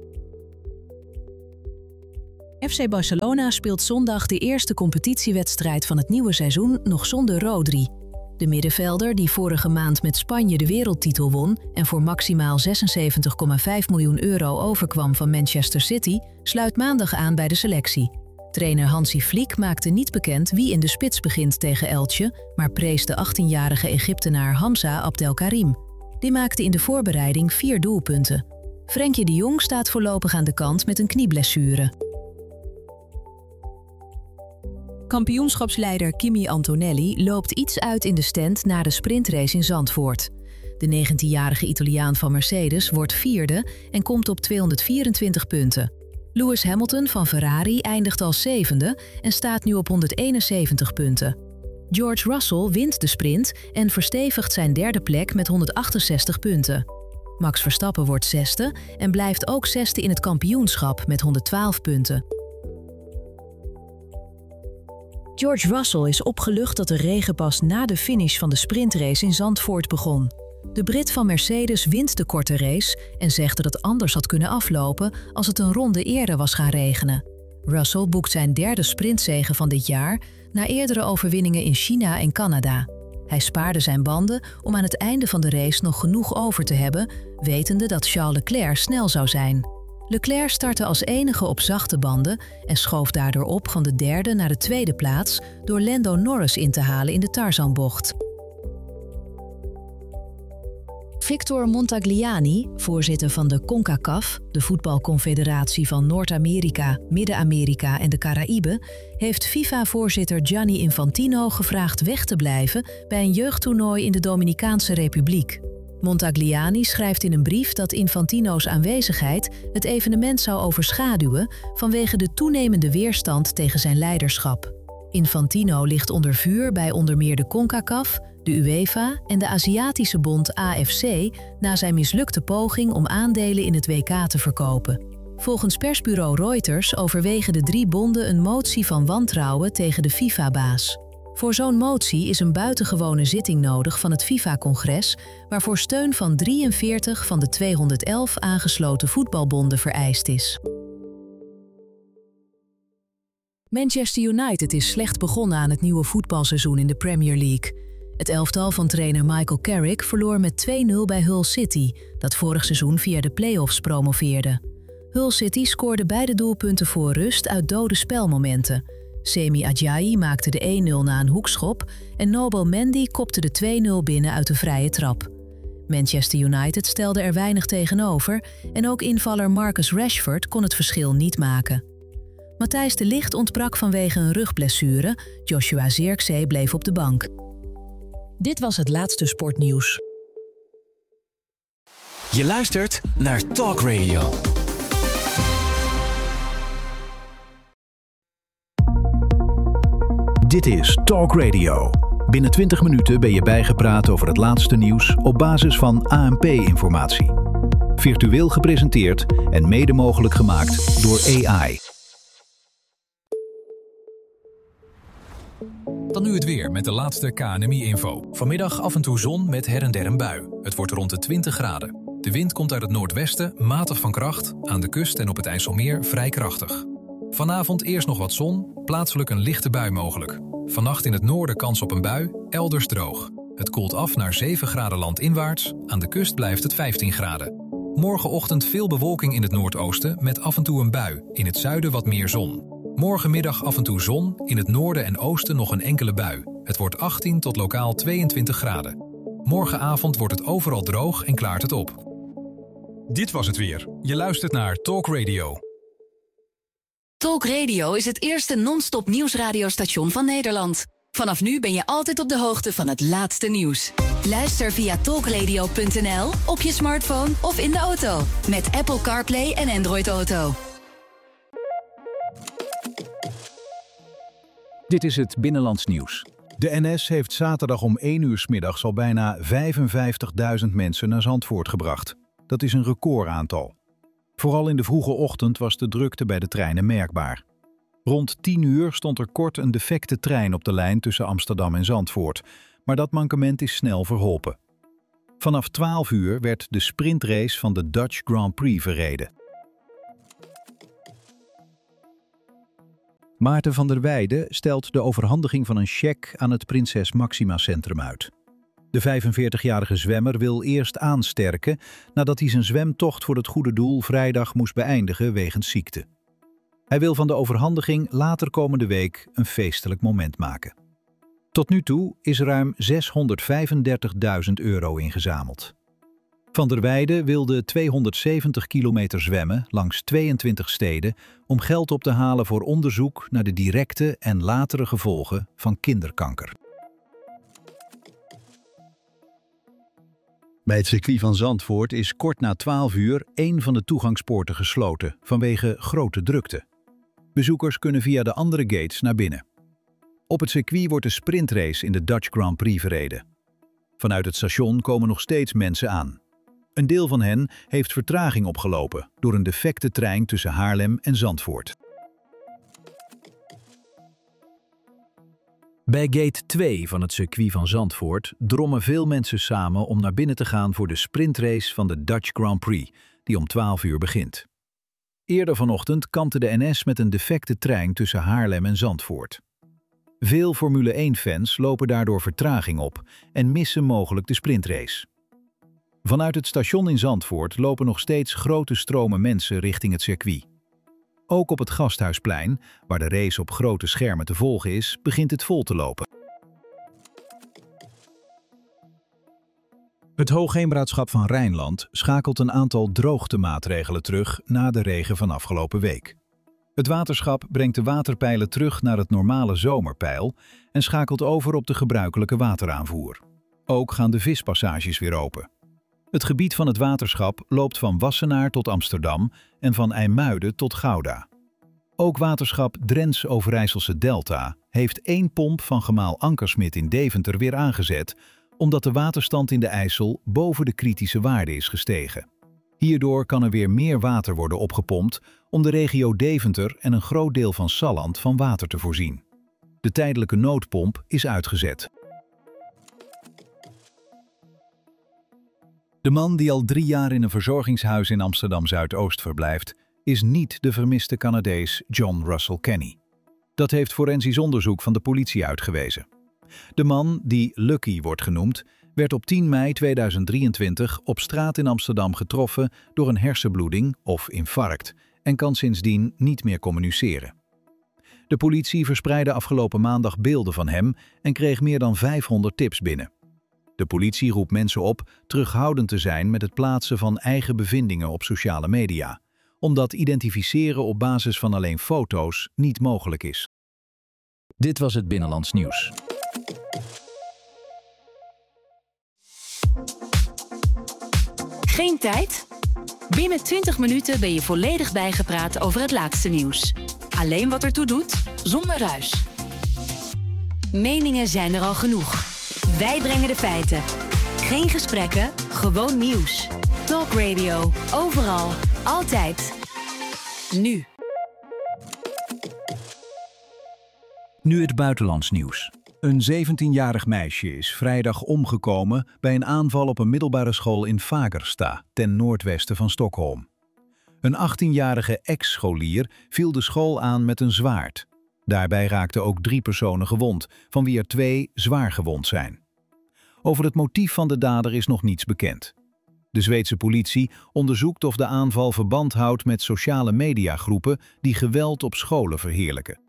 F C Barcelona speelt zondag de eerste competitiewedstrijd van het nieuwe seizoen nog zonder Rodri. De middenvelder, die vorige maand met Spanje de wereldtitel won en voor maximaal zesenzeventig komma vijf miljoen euro overkwam van Manchester City, sluit maandag aan bij de selectie. Trainer Hansi Flick maakte niet bekend wie in de spits begint tegen Elche, maar prees de achttienjarige Egyptenaar Hamza Abdelkarim. Die maakte in de voorbereiding vier doelpunten. Frenkie de Jong staat voorlopig aan de kant met een knieblessure. Kampioenschapsleider Kimi Antonelli loopt iets uit in de stand na de sprintrace in Zandvoort. De negentienjarige Italiaan van Mercedes wordt vierde en komt op tweehonderdvierentwintig punten. Lewis Hamilton van Ferrari eindigt als zevende en staat nu op honderdeenenzeventig punten. George Russell wint de sprint en verstevigt zijn derde plek met honderdachtenzestig punten. Max Verstappen wordt zesde en blijft ook zesde in het kampioenschap met honderdtwaalf punten. George Russell is opgelucht dat de regen pas na de finish van de sprintrace in Zandvoort begon. De Brit van Mercedes wint de korte race en zegt dat het anders had kunnen aflopen als het een ronde eerder was gaan regenen. Russell boekt zijn derde sprintzege van dit jaar na eerdere overwinningen in China en Canada. Hij spaarde zijn banden om aan het einde van de race nog genoeg over te hebben, wetende dat Charles Leclerc snel zou zijn. Leclerc startte als enige op zachte banden en schoof daardoor op van de derde naar de tweede plaats door Lando Norris in te halen in de Tarzanbocht. Victor Montagliani, voorzitter van de CONCACAF, de voetbalconfederatie van Noord-Amerika, Midden-Amerika en de Caraïben, heeft FIFA-voorzitter Gianni Infantino gevraagd weg te blijven bij een jeugdtoernooi in de Dominicaanse Republiek. Montagliani schrijft in een brief dat Infantino's aanwezigheid het evenement zou overschaduwen vanwege de toenemende weerstand tegen zijn leiderschap. Infantino ligt onder vuur bij onder meer de CONCACAF, de UEFA en de Aziatische bond A F C na zijn mislukte poging om aandelen in het W K te verkopen. Volgens persbureau Reuters overwegen de drie bonden een motie van wantrouwen tegen de FIFA-baas. Voor zo'n motie is een buitengewone zitting nodig van het FIFA-congres, waarvoor steun van drieënveertig van de tweehonderdelf aangesloten voetbalbonden vereist is. Manchester United is slecht begonnen aan het nieuwe voetbalseizoen in de Premier League. Het elftal van trainer Michael Carrick verloor met twee nul bij Hull City, dat vorig seizoen via de play-offs promoveerde. Hull City scoorde beide doelpunten voor rust uit dode spelmomenten. Semi Ajayi maakte de één nul na een hoekschop en Nobel Mendy kopte de twee nul binnen uit de vrije trap. Manchester United stelde er weinig tegenover en ook invaller Marcus Rashford kon het verschil niet maken. Matthijs de Ligt ontbrak vanwege een rugblessure, Joshua Zirkzee bleef op de bank. Dit was het laatste sportnieuws. Je luistert naar Talk Radio. Dit is Talk Radio. Binnen twintig minuten ben je bijgepraat over het laatste nieuws op basis van A N P-informatie. Virtueel gepresenteerd en mede mogelijk gemaakt door A I. Dan nu het weer met de laatste K N M I-info. Vanmiddag af en toe zon met her en der een bui. Het wordt rond de twintig graden. De wind komt uit het noordwesten, matig van kracht, aan de kust en op het IJsselmeer vrij krachtig. Vanavond eerst nog wat zon, plaatselijk een lichte bui mogelijk. Vannacht in het noorden kans op een bui, elders droog. Het koelt af naar zeven graden landinwaarts, aan de kust blijft het vijftien graden. Morgenochtend veel bewolking in het noordoosten met af en toe een bui, in het zuiden wat meer zon. Morgenmiddag af en toe zon, in het noorden en oosten nog een enkele bui. Het wordt achttien tot lokaal tweeëntwintig graden. Morgenavond wordt het overal droog en klaart het op. Dit was het weer. Je luistert naar Talk Radio. Talk Radio is het eerste non-stop nieuwsradiostation van Nederland. Vanaf nu ben je altijd op de hoogte van het laatste nieuws. Luister via talkradio punt n l, op je smartphone of in de auto. Met Apple CarPlay en Android Auto. Dit is het Binnenlands Nieuws. De N S heeft zaterdag om één uur 's middags al bijna vijfenvijftigduizend mensen naar Zandvoort gebracht. Dat is een recordaantal. Vooral in de vroege ochtend was de drukte bij de treinen merkbaar. Rond tien uur stond er kort een defecte trein op de lijn tussen Amsterdam en Zandvoort, maar dat mankement is snel verholpen. Vanaf twaalf uur werd de sprintrace van de Dutch Grand Prix verreden. Maarten van der Weijden stelt de overhandiging van een cheque aan het Prinses Maxima Centrum uit. De vijfenveertigjarige zwemmer wil eerst aansterken nadat hij zijn zwemtocht voor het goede doel vrijdag moest beëindigen wegens ziekte. Hij wil van de overhandiging later komende week een feestelijk moment maken. Tot nu toe is ruim zeshonderdvijfendertigduizend euro ingezameld. Van der Weijden wilde tweehonderdzeventig kilometer zwemmen langs tweeëntwintig steden om geld op te halen voor onderzoek naar de directe en latere gevolgen van kinderkanker. Bij het circuit van Zandvoort is kort na twaalf uur één van de toegangspoorten gesloten vanwege grote drukte. Bezoekers kunnen via de andere gates naar binnen. Op het circuit wordt de sprintrace in de Dutch Grand Prix verreden. Vanuit het station komen nog steeds mensen aan. Een deel van hen heeft vertraging opgelopen door een defecte trein tussen Haarlem en Zandvoort. Bij gate twee van het circuit van Zandvoort drommen veel mensen samen om naar binnen te gaan voor de sprintrace van de Dutch Grand Prix, die om twaalf uur begint. Eerder vanochtend kampte de N S met een defecte trein tussen Haarlem en Zandvoort. Veel Formule één-fans lopen daardoor vertraging op en missen mogelijk de sprintrace. Vanuit het station in Zandvoort lopen nog steeds grote stromen mensen richting het circuit. Ook op het Gasthuisplein, waar de race op grote schermen te volgen is, begint het vol te lopen. Het Hoogheemraadschap van Rijnland schakelt een aantal droogtemaatregelen terug na de regen van afgelopen week. Het waterschap brengt de waterpeilen terug naar het normale zomerpeil en schakelt over op de gebruikelijke wateraanvoer. Ook gaan de vispassages weer open. Het gebied van het waterschap loopt van Wassenaar tot Amsterdam en van IJmuiden tot Gouda. Ook waterschap Drents-Overijsselse Delta heeft één pomp van gemaal Ankersmit in Deventer weer aangezet, omdat de waterstand in de IJssel boven de kritische waarde is gestegen. Hierdoor kan er weer meer water worden opgepompt om de regio Deventer en een groot deel van Salland van water te voorzien. De tijdelijke noodpomp is uitgezet. De man die al drie jaar in een verzorgingshuis in Amsterdam-Zuidoost verblijft, is niet de vermiste Canadees John Russell Kenny. Dat heeft forensisch onderzoek van de politie uitgewezen. De man, die Lucky wordt genoemd, werd op tien mei tweeduizend drieëntwintig op straat in Amsterdam getroffen door een hersenbloeding of infarct en kan sindsdien niet meer communiceren. De politie verspreidde afgelopen maandag beelden van hem en kreeg meer dan vijfhonderd tips binnen. De politie roept mensen op terughoudend te zijn met het plaatsen van eigen bevindingen op sociale media, omdat identificeren op basis van alleen foto's niet mogelijk is. Dit was het Binnenlands Nieuws. Geen tijd? Binnen twintig minuten ben je volledig bijgepraat over het laatste nieuws. Alleen wat ertoe doet, zonder ruis. Meningen zijn er al genoeg. Wij brengen de feiten. Geen gesprekken, gewoon nieuws. Talk Radio, overal, altijd. Nu. Nu het buitenlands nieuws. Een zeventienjarig meisje is vrijdag omgekomen bij een aanval op een middelbare school in Fagersta, ten noordwesten van Stockholm. Een achttienjarige ex-scholier viel de school aan met een zwaard. Daarbij raakten ook drie personen gewond, van wie er twee zwaar gewond zijn. Over het motief van de dader is nog niets bekend. De Zweedse politie onderzoekt of de aanval verband houdt met sociale mediagroepen die geweld op scholen verheerlijken.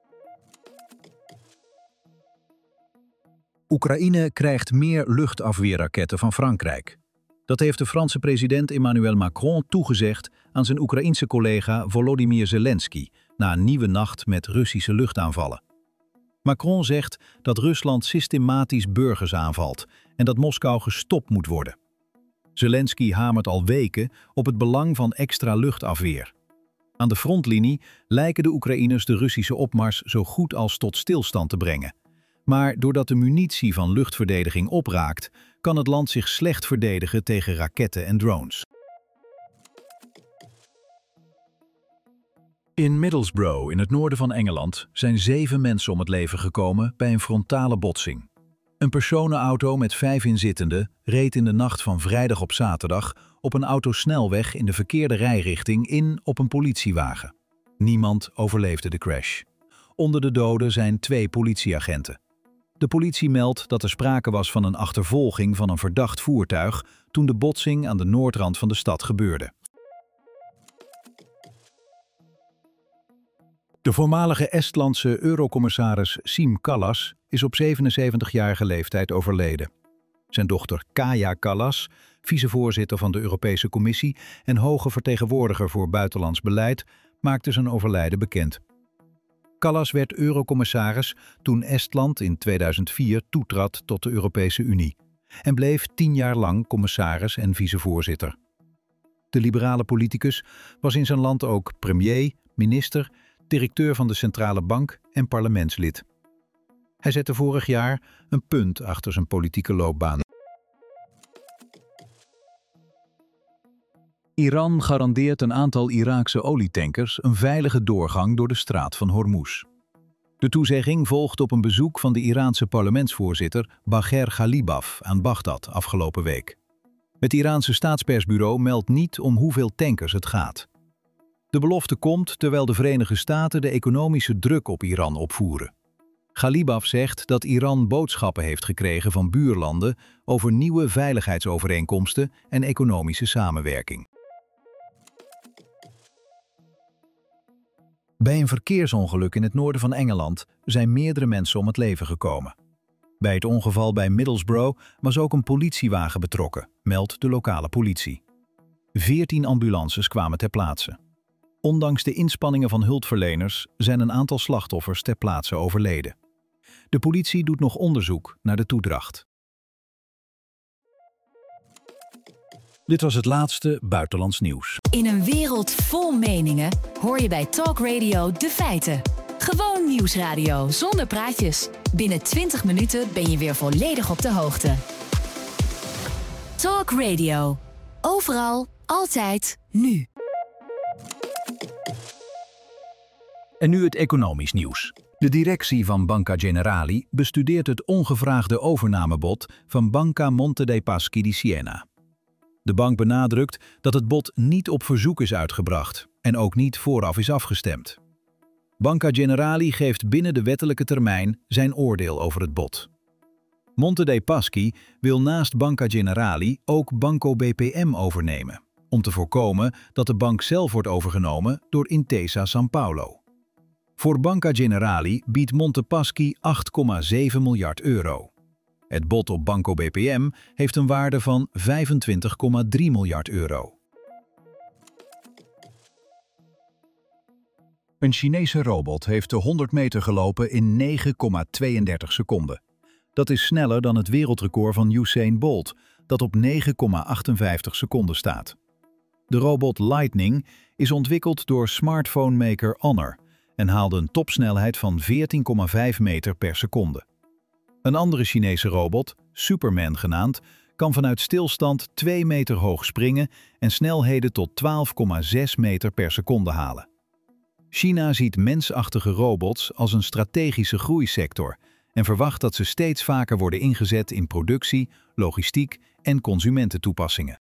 Oekraïne krijgt meer luchtafweerraketten van Frankrijk. Dat heeft de Franse president Emmanuel Macron toegezegd aan zijn Oekraïense collega Volodymyr Zelensky na een nieuwe nacht met Russische luchtaanvallen. Macron zegt dat Rusland systematisch burgers aanvalt en dat Moskou gestopt moet worden. Zelensky hamert al weken op het belang van extra luchtafweer. Aan de frontlinie lijken de Oekraïners de Russische opmars zo goed als tot stilstand te brengen. Maar doordat de munitie van luchtverdediging opraakt, kan het land zich slecht verdedigen tegen raketten en drones. In Middlesbrough, in het noorden van Engeland, zijn zeven mensen om het leven gekomen bij een frontale botsing. Een personenauto met vijf inzittenden reed in de nacht van vrijdag op zaterdag op een autosnelweg in de verkeerde rijrichting in op een politiewagen. Niemand overleefde de crash. Onder de doden zijn twee politieagenten. De politie meldt dat er sprake was van een achtervolging van een verdacht voertuig toen de botsing aan de noordrand van de stad gebeurde. De voormalige Estlandse eurocommissaris Siim Kallas is op zevenenzeventigjarige leeftijd overleden. Zijn dochter Kaja Kallas, vicevoorzitter van de Europese Commissie en hoge vertegenwoordiger voor buitenlands beleid, maakte zijn overlijden bekend. Kallas werd eurocommissaris toen Estland in tweeduizend vier toetrad tot de Europese Unie en bleef tien jaar lang commissaris en vicevoorzitter. De liberale politicus was in zijn land ook premier, minister, directeur van de Centrale Bank en parlementslid. Hij zette vorig jaar een punt achter zijn politieke loopbaan. Iran garandeert een aantal Iraakse olietankers een veilige doorgang door de straat van Hormuz. De toezegging volgt op een bezoek van de Iraanse parlementsvoorzitter Bagher Ghalibaf aan Bagdad afgelopen week. Het Iraanse staatspersbureau meldt niet om hoeveel tankers het gaat. De belofte komt terwijl de Verenigde Staten de economische druk op Iran opvoeren. Ghalibaf zegt dat Iran boodschappen heeft gekregen van buurlanden over nieuwe veiligheidsovereenkomsten en economische samenwerking. Bij een verkeersongeluk in het noorden van Engeland zijn meerdere mensen om het leven gekomen. Bij het ongeval bij Middlesbrough was ook een politiewagen betrokken, meldt de lokale politie. Veertien ambulances kwamen ter plaatse. Ondanks de inspanningen van hulpverleners zijn een aantal slachtoffers ter plaatse overleden. De politie doet nog onderzoek naar de toedracht. Dit was het laatste buitenlands nieuws. In een wereld vol meningen hoor je bij Talk Radio de feiten. Gewoon nieuwsradio zonder praatjes. Binnen twintig minuten ben je weer volledig op de hoogte. Talk Radio. Overal, altijd, nu. En nu het economisch nieuws. De directie van Banca Generali bestudeert het ongevraagde overnamebod van Banca Monte dei Paschi di Siena. De bank benadrukt dat het bod niet op verzoek is uitgebracht en ook niet vooraf is afgestemd. Banca Generali geeft binnen de wettelijke termijn zijn oordeel over het bod. Monte dei Paschi wil naast Banca Generali ook Banco B P M overnemen, om te voorkomen dat de bank zelf wordt overgenomen door Intesa Sanpaolo. Voor Banca Generali biedt Monte Paschi acht komma zeven miljard euro. Het bod op Banco B P M heeft een waarde van vijfentwintig komma drie miljard euro. Een Chinese robot heeft de honderd meter gelopen in negen komma tweeëndertig seconden. Dat is sneller dan het wereldrecord van Usain Bolt, dat op negen komma achtenvijftig seconden staat. De robot Lightning is ontwikkeld door smartphone-maker Honor en haalde een topsnelheid van veertien komma vijf meter per seconde. Een andere Chinese robot, Superman genaamd, kan vanuit stilstand twee meter hoog springen en snelheden tot twaalf komma zes meter per seconde halen. China ziet mensachtige robots als een strategische groeisector en verwacht dat ze steeds vaker worden ingezet in productie, logistiek en consumententoepassingen.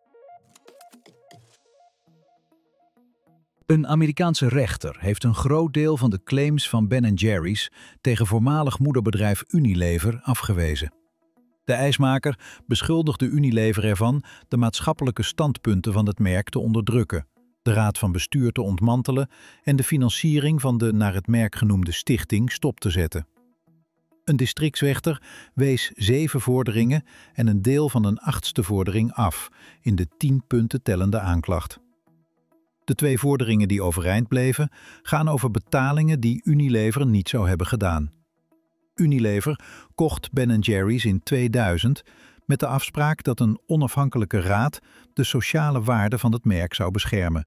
Een Amerikaanse rechter heeft een groot deel van de claims van Ben en Jerry's tegen voormalig moederbedrijf Unilever afgewezen. De ijsmaker beschuldigde Unilever ervan de maatschappelijke standpunten van het merk te onderdrukken, de raad van bestuur te ontmantelen en de financiering van de naar het merk genoemde stichting stop te zetten. Een districtsrechter wees zeven vorderingen en een deel van een achtste vordering af in de tien punten tellende aanklacht. De twee vorderingen die overeind bleven gaan over betalingen die Unilever niet zou hebben gedaan. Unilever kocht Ben en Jerry's in tweeduizend met de afspraak dat een onafhankelijke raad de sociale waarde van het merk zou beschermen.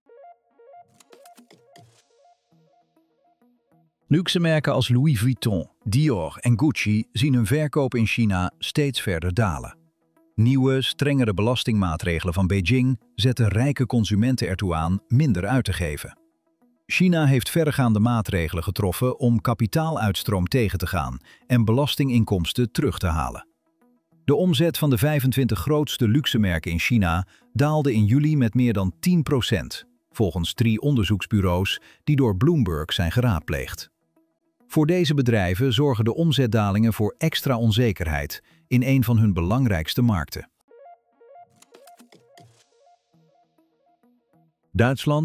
Luxe merken als Louis Vuitton, Dior en Gucci zien hun verkoop in China steeds verder dalen. Nieuwe, strengere belastingmaatregelen van Beijing zetten rijke consumenten ertoe aan minder uit te geven. China heeft verregaande maatregelen getroffen om kapitaaluitstroom tegen te gaan en belastinginkomsten terug te halen. De omzet van de vijfentwintig grootste luxemerken in China daalde in juli met meer dan tien procent, volgens drie onderzoeksbureaus die door Bloomberg zijn geraadpleegd. Voor deze bedrijven zorgen de omzetdalingen voor extra onzekerheid in een van hun belangrijkste markten. Duitsland